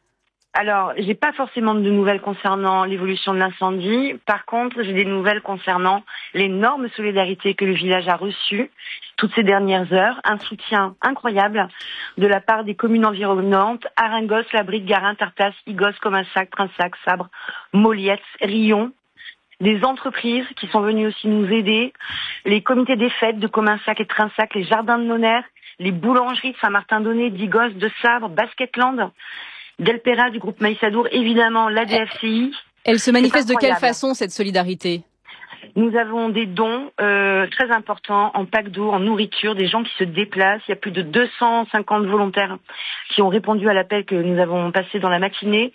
Alors, j'ai pas forcément de nouvelles concernant l'évolution de l'incendie. Par contre, j'ai des nouvelles concernant l'énorme solidarité que le village a reçue toutes ces dernières heures. Un soutien incroyable de la part des communes environnantes, Aringos, Labrique, Garin, Tartas, Igos, Comensac, Trinsac, Sabre, Moliette, Rion. Des entreprises qui sont venues aussi nous aider, les comités des fêtes de Comensac et Trinsac, les jardins de Nonaire, les boulangeries de Saint-Martin-d'Aunay, d'Igos, de Sabre, Basketland, Delpera du groupe Maïsadour, évidemment la D F C I. Elle se manifeste de quelle façon cette solidarité ? Nous avons des dons euh, très importants en pack d'eau, en nourriture, des gens qui se déplacent. Il y a plus de deux cent cinquante volontaires qui ont répondu à l'appel que nous avons passé dans la matinée.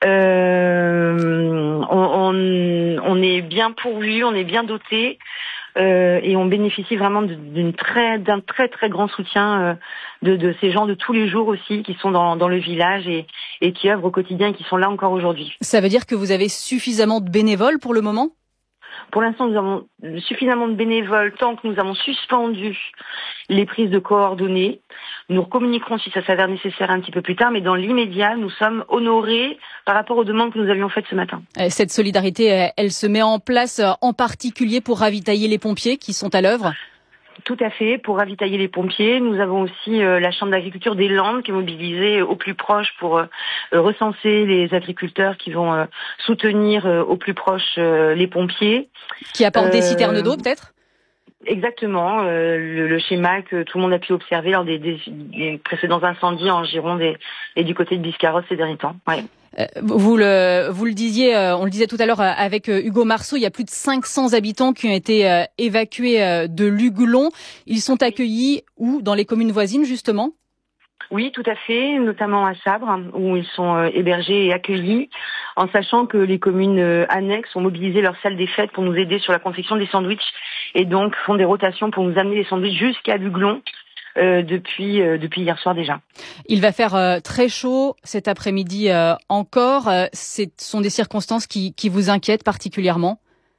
Euh, on, on, on est bien pourvus, on est bien dotés. euh, et on bénéficie vraiment d'une très, d'un très très grand soutien euh, de, de ces gens de tous les jours aussi qui sont dans, dans le village et, et qui œuvrent au quotidien et qui sont là encore aujourd'hui. Ça veut dire que vous avez suffisamment de bénévoles pour le moment ? Pour l'instant, nous avons suffisamment de bénévoles tant que nous avons suspendu les prises de coordonnées. Nous communiquerons si ça s'avère nécessaire un petit peu plus tard, mais dans l'immédiat, nous sommes honorés par rapport aux demandes que nous avions faites ce matin. Cette solidarité, elle se met en place en particulier pour ravitailler les pompiers qui sont à l'œuvre ? Tout à fait, pour ravitailler les pompiers. Nous avons aussi euh, la Chambre d'agriculture des Landes qui est mobilisée au plus proche pour euh, recenser les agriculteurs qui vont euh, soutenir euh, au plus proche euh, les pompiers. Qui apportent euh, des citernes d'eau peut-être ? Exactement, euh, le, le schéma que tout le monde a pu observer lors des, des, des précédents incendies en Gironde et, et du côté de Biscarrosse ces derniers temps. Ouais. Vous le, vous le disiez, on le disait tout à l'heure avec Hugo Marceau, il y a plus de cinq cents habitants qui ont été évacués de Luglon. Ils sont accueillis où ? Dans les communes voisines, justement ? Oui, tout à fait, notamment à Sabre, où ils sont hébergés et accueillis, en sachant que les communes annexes ont mobilisé leur salle des fêtes pour nous aider sur la confection des sandwichs et donc font des rotations pour nous amener les sandwichs jusqu'à Luglon. Euh, depuis euh, depuis hier soir déjà. Il va faire euh, très chaud cet après-midi euh, encore. Euh, ce sont des circonstances qui, qui vous inquiètent particulièrement ?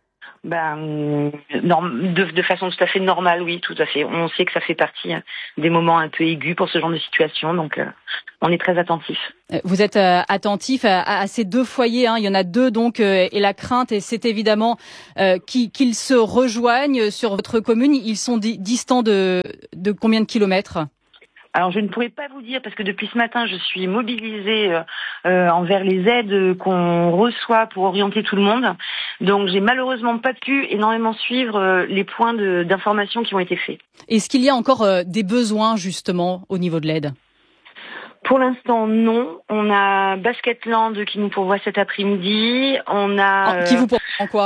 Ben, norm- de, de façon tout à fait normale, oui, tout à fait. On sait que ça fait partie hein, des moments un peu aigus pour ce genre de situation, donc euh, on est très attentif. Vous êtes euh, attentif à, à ces deux foyers, hein. Il y en a deux donc, euh, et la crainte, et c'est évidemment euh, qu'ils, qu'ils se rejoignent sur votre commune. Ils sont di- distants de, de combien de kilomètres ? Alors je ne pourrais pas vous dire parce que depuis ce matin je suis mobilisée euh, euh, envers les aides qu'on reçoit pour orienter tout le monde. Donc j'ai malheureusement pas pu énormément suivre euh, les points de, d'information qui ont été faits. Est-ce qu'il y a encore euh, des besoins justement au niveau de l'aide ? Pour l'instant, non. On a Basketland qui nous pourvoit cet après-midi. On a euh, qui vous pourvoit en quoi ?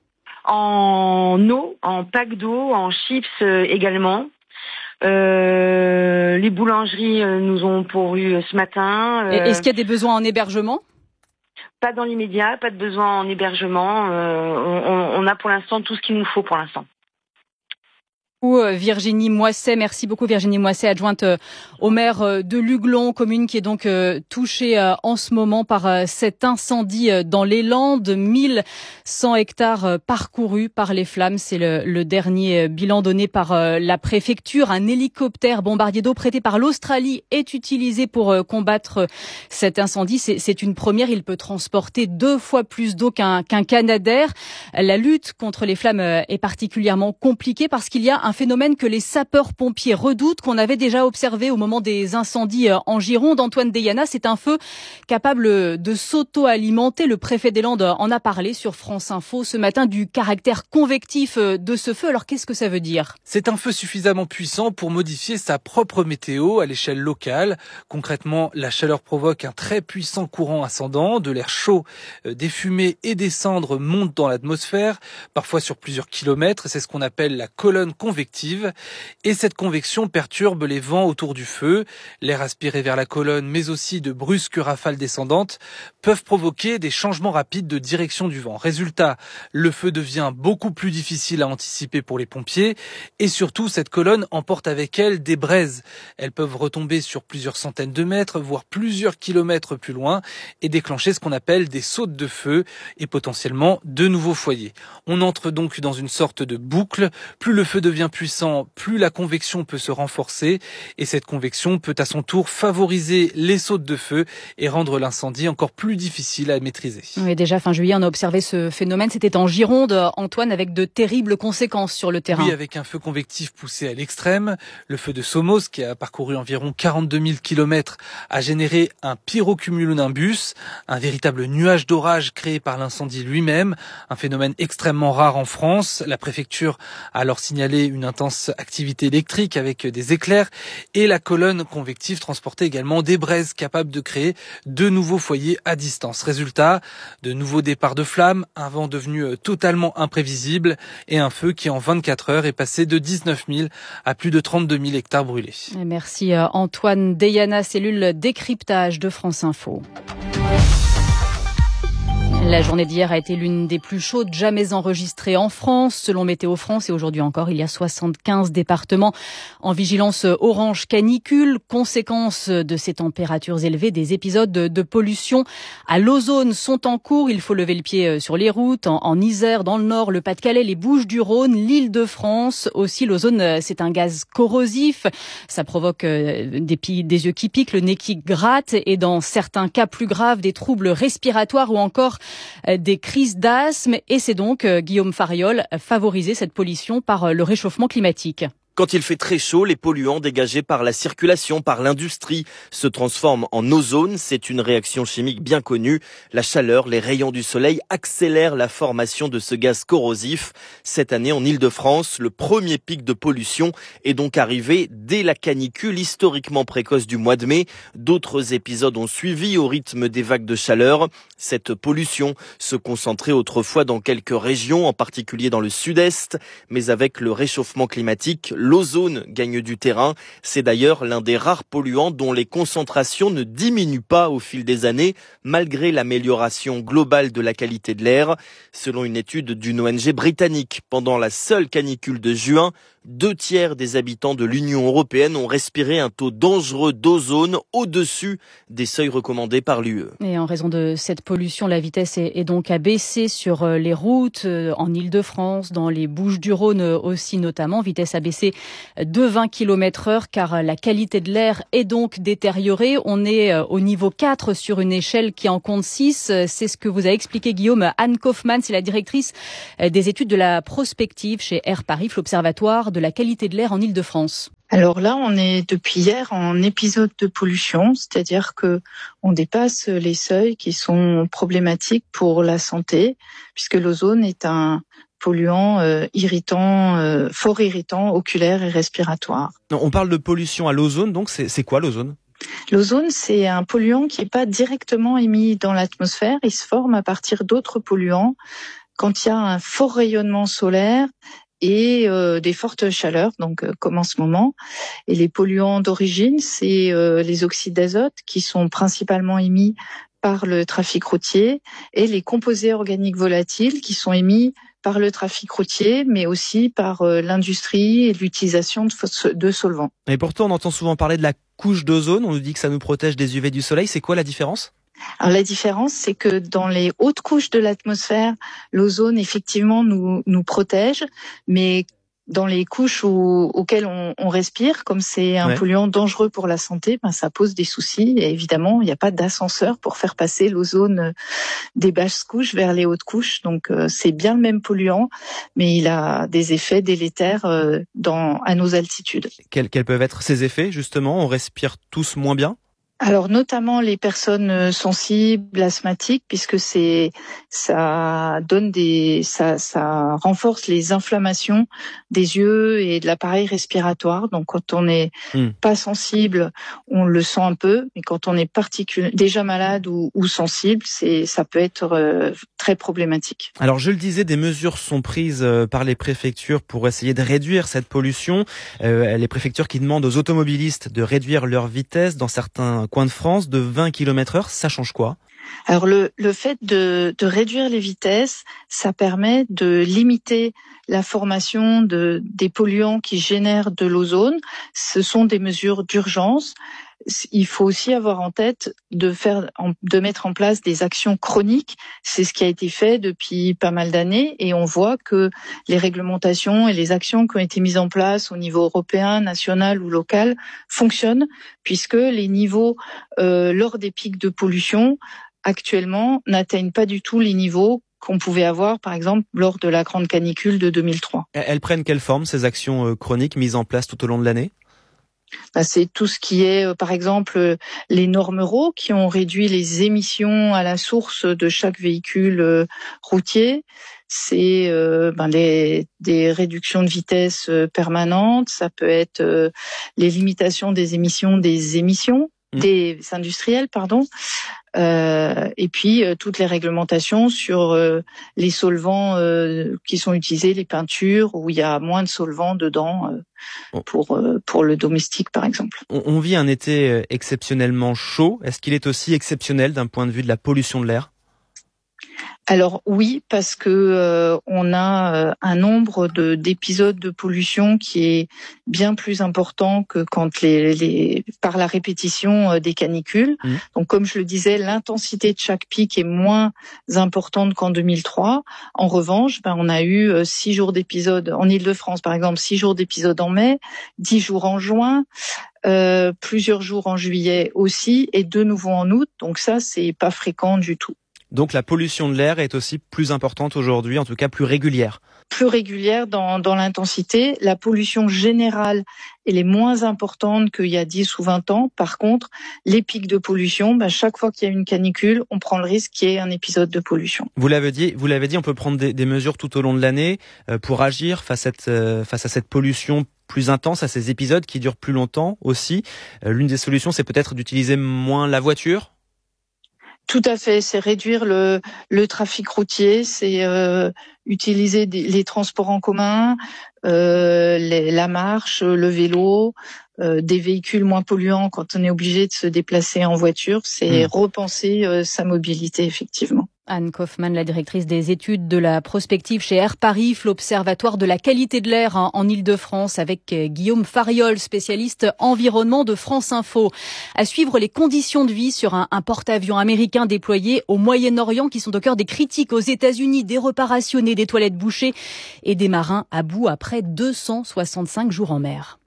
En eau, en pack d'eau, en chips euh, également. Euh, les boulangeries euh, nous ont pourvu euh, ce matin. Euh, Est-ce qu'il y a des besoins en hébergement ? Pas dans l'immédiat, pas de besoin en hébergement. Euh, on, on a pour l'instant tout ce qu'il nous faut pour l'instant. Virginie Moisset, merci beaucoup Virginie Moisset, adjointe au maire de Luglon, commune qui est donc touchée en ce moment par cet incendie dans les Landes. mille cent hectares parcourus par les flammes, c'est le, le dernier bilan donné par la préfecture. Un hélicoptère bombardier d'eau prêté par l'Australie est utilisé pour combattre cet incendie. C'est, c'est une première, il peut transporter deux fois plus d'eau qu'un, qu'un Canadair. La lutte contre les flammes est particulièrement compliquée parce qu'il y a un phénomène que les sapeurs-pompiers redoutent, qu'on avait déjà observé au moment des incendies en Gironde. Antoine Deyana, c'est un feu capable de s'auto-alimenter. Le préfet des Landes en a parlé sur France Info ce matin du caractère convectif de ce feu. Alors qu'est-ce que ça veut dire ? C'est un feu suffisamment puissant pour modifier sa propre météo à l'échelle locale. Concrètement, la chaleur provoque un très puissant courant ascendant. De l'air chaud, des fumées et des cendres montent dans l'atmosphère, parfois sur plusieurs kilomètres. C'est ce qu'on appelle la colonne convective. Et cette convection perturbe les vents autour du feu. L'air aspiré vers la colonne, mais aussi de brusques rafales descendantes, peuvent provoquer des changements rapides de direction du vent. Résultat, le feu devient beaucoup plus difficile à anticiper pour les pompiers. Et surtout, cette colonne emporte avec elle des braises. Elles peuvent retomber sur plusieurs centaines de mètres, voire plusieurs kilomètres plus loin, et déclencher ce qu'on appelle des sautes de feu et potentiellement de nouveaux foyers. On entre donc dans une sorte de boucle. Plus le feu devient puissant, plus la convection peut se renforcer et cette convection peut à son tour favoriser les sautes de feu et rendre l'incendie encore plus difficile à maîtriser. Oui, déjà fin juillet, on a observé ce phénomène. C'était en Gironde, Antoine, avec de terribles conséquences sur le terrain. Oui, avec un feu convectif poussé à l'extrême. Le feu de Somos, qui a parcouru environ quarante-deux mille kilomètres, a généré un pyrocumulonimbus, un véritable nuage d'orage créé par l'incendie lui-même, un phénomène extrêmement rare en France. La préfecture a alors signalé une intense activité électrique avec des éclairs et la colonne convective transportait également des braises capables de créer de nouveaux foyers à distance. Résultat, de nouveaux départs de flammes, un vent devenu totalement imprévisible et un feu qui en vingt-quatre heures est passé de dix-neuf mille à plus de trente-deux mille hectares brûlés. Merci Antoine Deyana, cellule décryptage de France Info. La journée d'hier a été l'une des plus chaudes jamais enregistrées en France. Selon Météo France, et aujourd'hui encore, il y a soixante-quinze départements en vigilance orange canicule. Conséquence de ces températures élevées, des épisodes de pollution à l'ozone sont en cours. Il faut lever le pied sur les routes. En, en Isère, dans le Nord, le Pas-de-Calais, les Bouches-du-Rhône, l'Île-de-France. Aussi, l'ozone, c'est un gaz corrosif. Ça provoque des, des yeux qui piquent, le nez qui gratte et dans certains cas plus graves, des troubles respiratoires ou encore des crises d'asthme. Et c'est donc, Guillaume Fariol, favoriser cette pollution par le réchauffement climatique. Quand il fait très chaud, les polluants dégagés par la circulation, par l'industrie, se transforment en ozone. C'est une réaction chimique bien connue. La chaleur, les rayons du soleil accélèrent la formation de ce gaz corrosif. Cette année, en Île-de-France, le premier pic de pollution est donc arrivé dès la canicule historiquement précoce du mois de mai. D'autres épisodes ont suivi au rythme des vagues de chaleur. Cette pollution se concentrait autrefois dans quelques régions, en particulier dans le sud-est. Mais avec le réchauffement climatique, l'ozone gagne du terrain. C'est d'ailleurs l'un des rares polluants dont les concentrations ne diminuent pas au fil des années, malgré l'amélioration globale de la qualité de l'air. Selon une étude d'une O N G britannique, pendant la seule canicule de juin, deux tiers des habitants de l'Union européenne ont respiré un taux dangereux d'ozone au-dessus des seuils recommandés par l'U E. Et en raison de cette pollution, la vitesse est donc à baisser sur les routes, en Île-de-France, dans les Bouches-du-Rhône aussi notamment. Vitesse à baisser de vingt kilomètres heure car la qualité de l'air est donc détériorée. On est au niveau quatre sur une échelle qui en compte six. C'est ce que vous a expliqué Guillaume. Anne Kaufmann, c'est la directrice des études de la prospective chez Air Paris, l'Observatoire de la qualité de l'air en Île-de-France. Alors là, on est depuis hier en épisode de pollution, c'est-à-dire que on dépasse les seuils qui sont problématiques pour la santé, puisque l'ozone est un polluant euh, irritant, euh, fort irritant, oculaire et respiratoire. On parle de pollution à l'ozone, donc c'est, c'est quoi l'ozone ? L'ozone, c'est un polluant qui n'est pas directement émis dans l'atmosphère, il se forme à partir d'autres polluants quand il y a un fort rayonnement solaire et euh, des fortes chaleurs, donc euh, comme en ce moment. Et les polluants d'origine, c'est euh, les oxydes d'azote qui sont principalement émis par le trafic routier et les composés organiques volatiles qui sont émis par le trafic routier, mais aussi par euh, l'industrie et l'utilisation de, de solvants. Et pourtant, on entend souvent parler de la couche d'ozone. On nous dit que ça nous protège des U V du soleil. C'est quoi la différence ? Alors la différence, c'est que dans les hautes couches de l'atmosphère, l'ozone effectivement nous nous protège, mais dans les couches où, auxquelles on, on respire, comme c'est un ouais. polluant dangereux pour la santé, ben ça pose des soucis. Et évidemment, il n'y a pas d'ascenseur pour faire passer l'ozone des basses couches vers les hautes couches. Donc euh, c'est bien le même polluant, mais il a des effets délétères euh, dans à nos altitudes. Quels, quels peuvent être ces effets justement ? On respire tous moins bien ? Alors notamment les personnes sensibles, asthmatiques, puisque c'est ça donne des ça ça renforce les inflammations des yeux et de l'appareil respiratoire. Donc quand on n'est mmh. pas sensible, on le sent un peu, mais quand on est particul- déjà malade ou, ou sensible, c'est ça peut être euh, très problématique. Alors je le disais, des mesures sont prises par les préfectures pour essayer de réduire cette pollution. Euh, les préfectures qui demandent aux automobilistes de réduire leur vitesse dans certains coin de France de vingt kilomètres heure, ça change quoi ? Alors le, le fait de, de réduire les vitesses, ça permet de limiter la formation de, des polluants qui génèrent de l'ozone. Ce sont des mesures d'urgence. Il faut aussi avoir en tête de faire, de mettre en place des actions chroniques. C'est ce qui a été fait depuis pas mal d'années et on voit que les réglementations et les actions qui ont été mises en place au niveau européen, national ou local fonctionnent puisque les niveaux euh, lors des pics de pollution actuellement n'atteignent pas du tout les niveaux qu'on pouvait avoir, par exemple, lors de la grande canicule de deux mille trois. Elles prennent quelle forme, ces actions chroniques mises en place tout au long de l'année ? Ben, c'est tout ce qui est, par exemple, les normes Euro qui ont réduit les émissions à la source de chaque véhicule routier. C'est euh, ben, les, des réductions de vitesse permanentes. Ça peut être euh, les limitations des émissions des émissions. des industriels, pardon, euh, et puis euh, toutes les réglementations sur euh, les solvants euh, qui sont utilisés, les peintures où il y a moins de solvants dedans euh, pour euh, pour le domestique par exemple. On, on vit un été exceptionnellement chaud. Est-ce qu'il est aussi exceptionnel d'un point de vue de la pollution de l'air ? Alors oui, parce que euh, on a euh, un nombre de d'épisodes de pollution qui est bien plus important que quand les, les par la répétition euh, des canicules. Mmh. Donc comme je le disais, l'intensité de chaque pic est moins importante qu'en deux mille trois. En revanche, ben, on a eu euh, six jours d'épisodes en Île-de-France, par exemple, six jours d'épisodes en mai, dix jours en juin. Euh, plusieurs jours en juillet aussi, et de nouveau en août. Donc ça, c'est pas fréquent du tout. Donc la pollution de l'air est aussi plus importante aujourd'hui, en tout cas plus régulière. Plus régulière dans, dans l'intensité. La pollution générale, elle est moins importante qu'il y a dix ou vingt ans. Par contre, les pics de pollution, ben, chaque fois qu'il y a une canicule, on prend le risque qu'il y ait un épisode de pollution. Vous l'avez dit, vous l'avez dit, on peut prendre des, des mesures tout au long de l'année euh, pour agir face à cette, euh, face à cette pollution plus intense, à ces épisodes qui durent plus longtemps aussi. Euh, l'une des solutions, c'est peut-être d'utiliser moins la voiture. Tout à fait, c'est réduire le, le trafic routier, c'est euh, utiliser des, les transports en commun, euh, les, la marche, le vélo, euh, des véhicules moins polluants quand on est obligé de se déplacer en voiture. C'est mmh. repenser euh, sa mobilité, effectivement. Anne Kaufmann, la directrice des études de la prospective chez Air Paris, l'Observatoire de la qualité de l'air en Île-de-France, avec Guillaume Fariol, spécialiste environnement de France Info. À suivre les conditions de vie sur un, un porte-avions américain déployé au Moyen-Orient, qui sont au cœur des critiques aux États-Unis, des repas rationnés, des toilettes bouchées et des marins à bout après deux cent soixante-cinq jours en mer.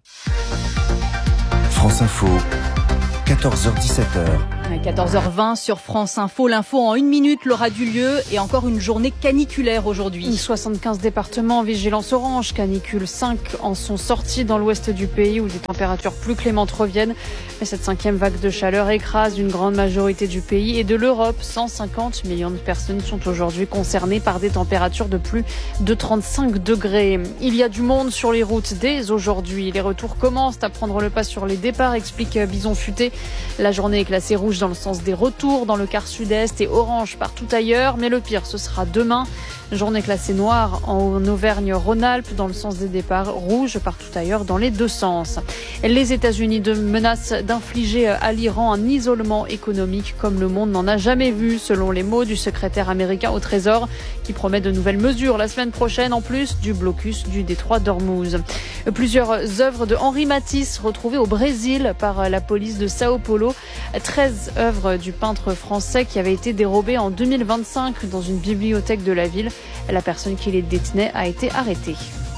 France Info, quatorze heures dix-sept heures. quatorze heures vingt sur France Info. L'info en une minute, l'aura du lieu et encore une journée caniculaire aujourd'hui. soixante-quinze départements en vigilance orange, canicule. cinq en sont sortis dans l'ouest du pays où des températures plus clémentes reviennent. Mais cette cinquième vague de chaleur écrase une grande majorité du pays et de l'Europe. cent cinquante millions de personnes sont aujourd'hui concernées par des températures de plus de trente-cinq degrés. Il y a du monde sur les routes dès aujourd'hui. Les retours commencent à prendre le pas sur les départs, explique Bison Futé. La journée est classée rouge dans le sens des retours dans le quart sud-est et orange partout ailleurs. Mais le pire, ce sera demain. Journée classée noire en Auvergne-Rhône-Alpes dans le sens des départs, rouge partout ailleurs dans les deux sens. Les États-Unis menacent d'infliger à l'Iran un isolement économique comme le monde n'en a jamais vu, selon les mots du secrétaire américain au Trésor, qui promet de nouvelles mesures la semaine prochaine, en plus du blocus du détroit d'Ormuz. Plusieurs œuvres de Henri Matisse retrouvées au Brésil par la police de Sao Paulo. treize œuvres du peintre français qui avaient été dérobées en deux mille vingt-cinq dans une bibliothèque de la ville. La personne qui les détenait a été arrêtée.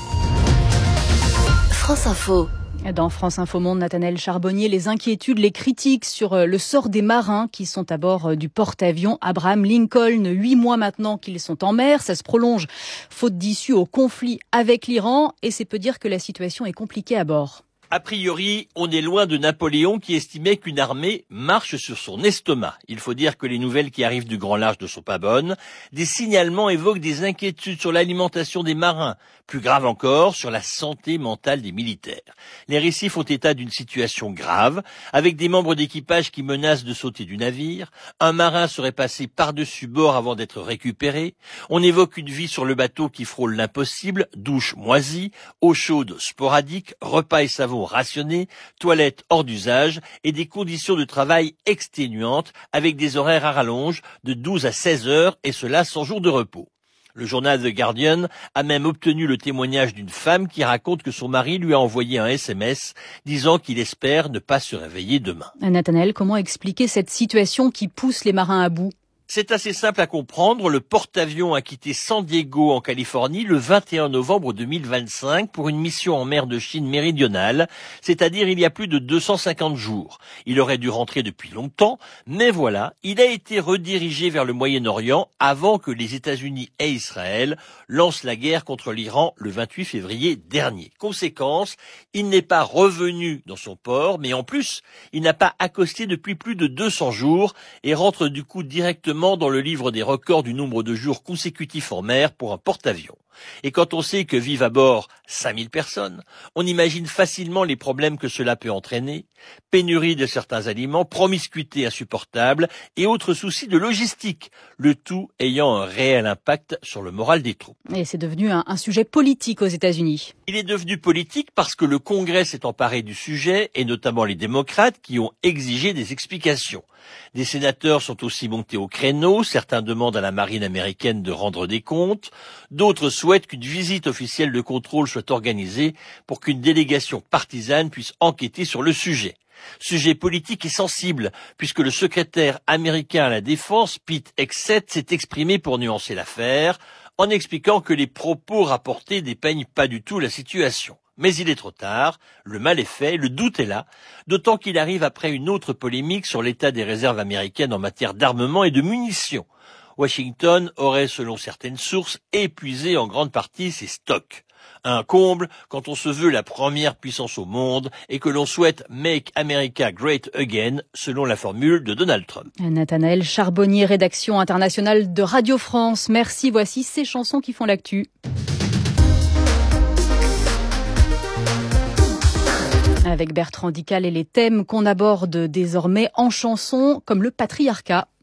France Info. Dans France Info Monde, Nathanaël Charbonnier, les inquiétudes, les critiques sur le sort des marins qui sont à bord du porte-avions Abraham Lincoln. Huit mois maintenant qu'ils sont en mer, ça se prolonge faute d'issue au conflit avec l'Iran et c'est peu dire que la situation est compliquée à bord. A priori, on est loin de Napoléon qui estimait qu'une armée marche sur son estomac. Il faut dire que les nouvelles qui arrivent du grand large ne sont pas bonnes. Des signalements évoquent des inquiétudes sur l'alimentation des marins. Plus grave encore, sur la santé mentale des militaires. Les récits font état d'une situation grave, avec des membres d'équipage qui menacent de sauter du navire. Un marin serait passé par-dessus bord avant d'être récupéré. On évoque une vie sur le bateau qui frôle l'impossible, douche moisie, eau chaude sporadique, repas et savon rationnés, toilettes hors d'usage et des conditions de travail exténuantes avec des horaires à rallonge de douze à seize heures et cela sans jour de repos. Le journal The Guardian a même obtenu le témoignage d'une femme qui raconte que son mari lui a envoyé un S M S disant qu'il espère ne pas se réveiller demain. Nathanaël, comment expliquer cette situation qui pousse les marins à bout ? C'est assez simple à comprendre. Le porte-avions a quitté San Diego en Californie le vingt et un novembre deux mille vingt-cinq pour une mission en mer de Chine méridionale, c'est-à-dire il y a plus de deux cent cinquante jours. Il aurait dû rentrer depuis longtemps, mais voilà, il a été redirigé vers le Moyen-Orient avant que les États-Unis et Israël lancent la guerre contre l'Iran le vingt-huit février dernier. Conséquence, il n'est pas revenu dans son port, mais en plus, il n'a pas accosté depuis plus de deux cents jours et rentre du coup directement dans le livre des records du nombre de jours consécutifs en mer pour un porte-avions. Et quand on sait que vivent à bord cinq mille personnes, on imagine facilement les problèmes que cela peut entraîner. Pénurie de certains aliments, promiscuité insupportable et autres soucis de logistique, le tout ayant un réel impact sur le moral des troupes. Et c'est devenu un, un sujet politique aux États-Unis. Il est devenu politique parce que le Congrès s'est emparé du sujet, et notamment les démocrates qui ont exigé des explications. Des sénateurs sont aussi montés au créneau, certains demandent à la marine américaine de rendre des comptes, d'autres souhaitent qu'une visite officielle de contrôle soit organisée pour qu'une délégation partisane puisse enquêter sur le sujet. Sujet politique et sensible, puisque le secrétaire américain à la Défense, Pete Hegseth, s'est exprimé pour nuancer l'affaire, en expliquant que les propos rapportés dépeignent pas du tout la situation. Mais il est trop tard, le mal est fait, le doute est là, d'autant qu'il arrive après une autre polémique sur l'état des réserves américaines en matière d'armement et de munitions. Washington aurait, selon certaines sources, épuisé en grande partie ses stocks. Un comble quand on se veut la première puissance au monde et que l'on souhaite « Make America Great Again » selon la formule de Donald Trump. Nathanaël Charbonnier, rédaction internationale de Radio France. Merci, voici ces chansons qui font l'actu. Avec Bertrand Dical et les thèmes qu'on aborde désormais en chanson, comme le patriarcat.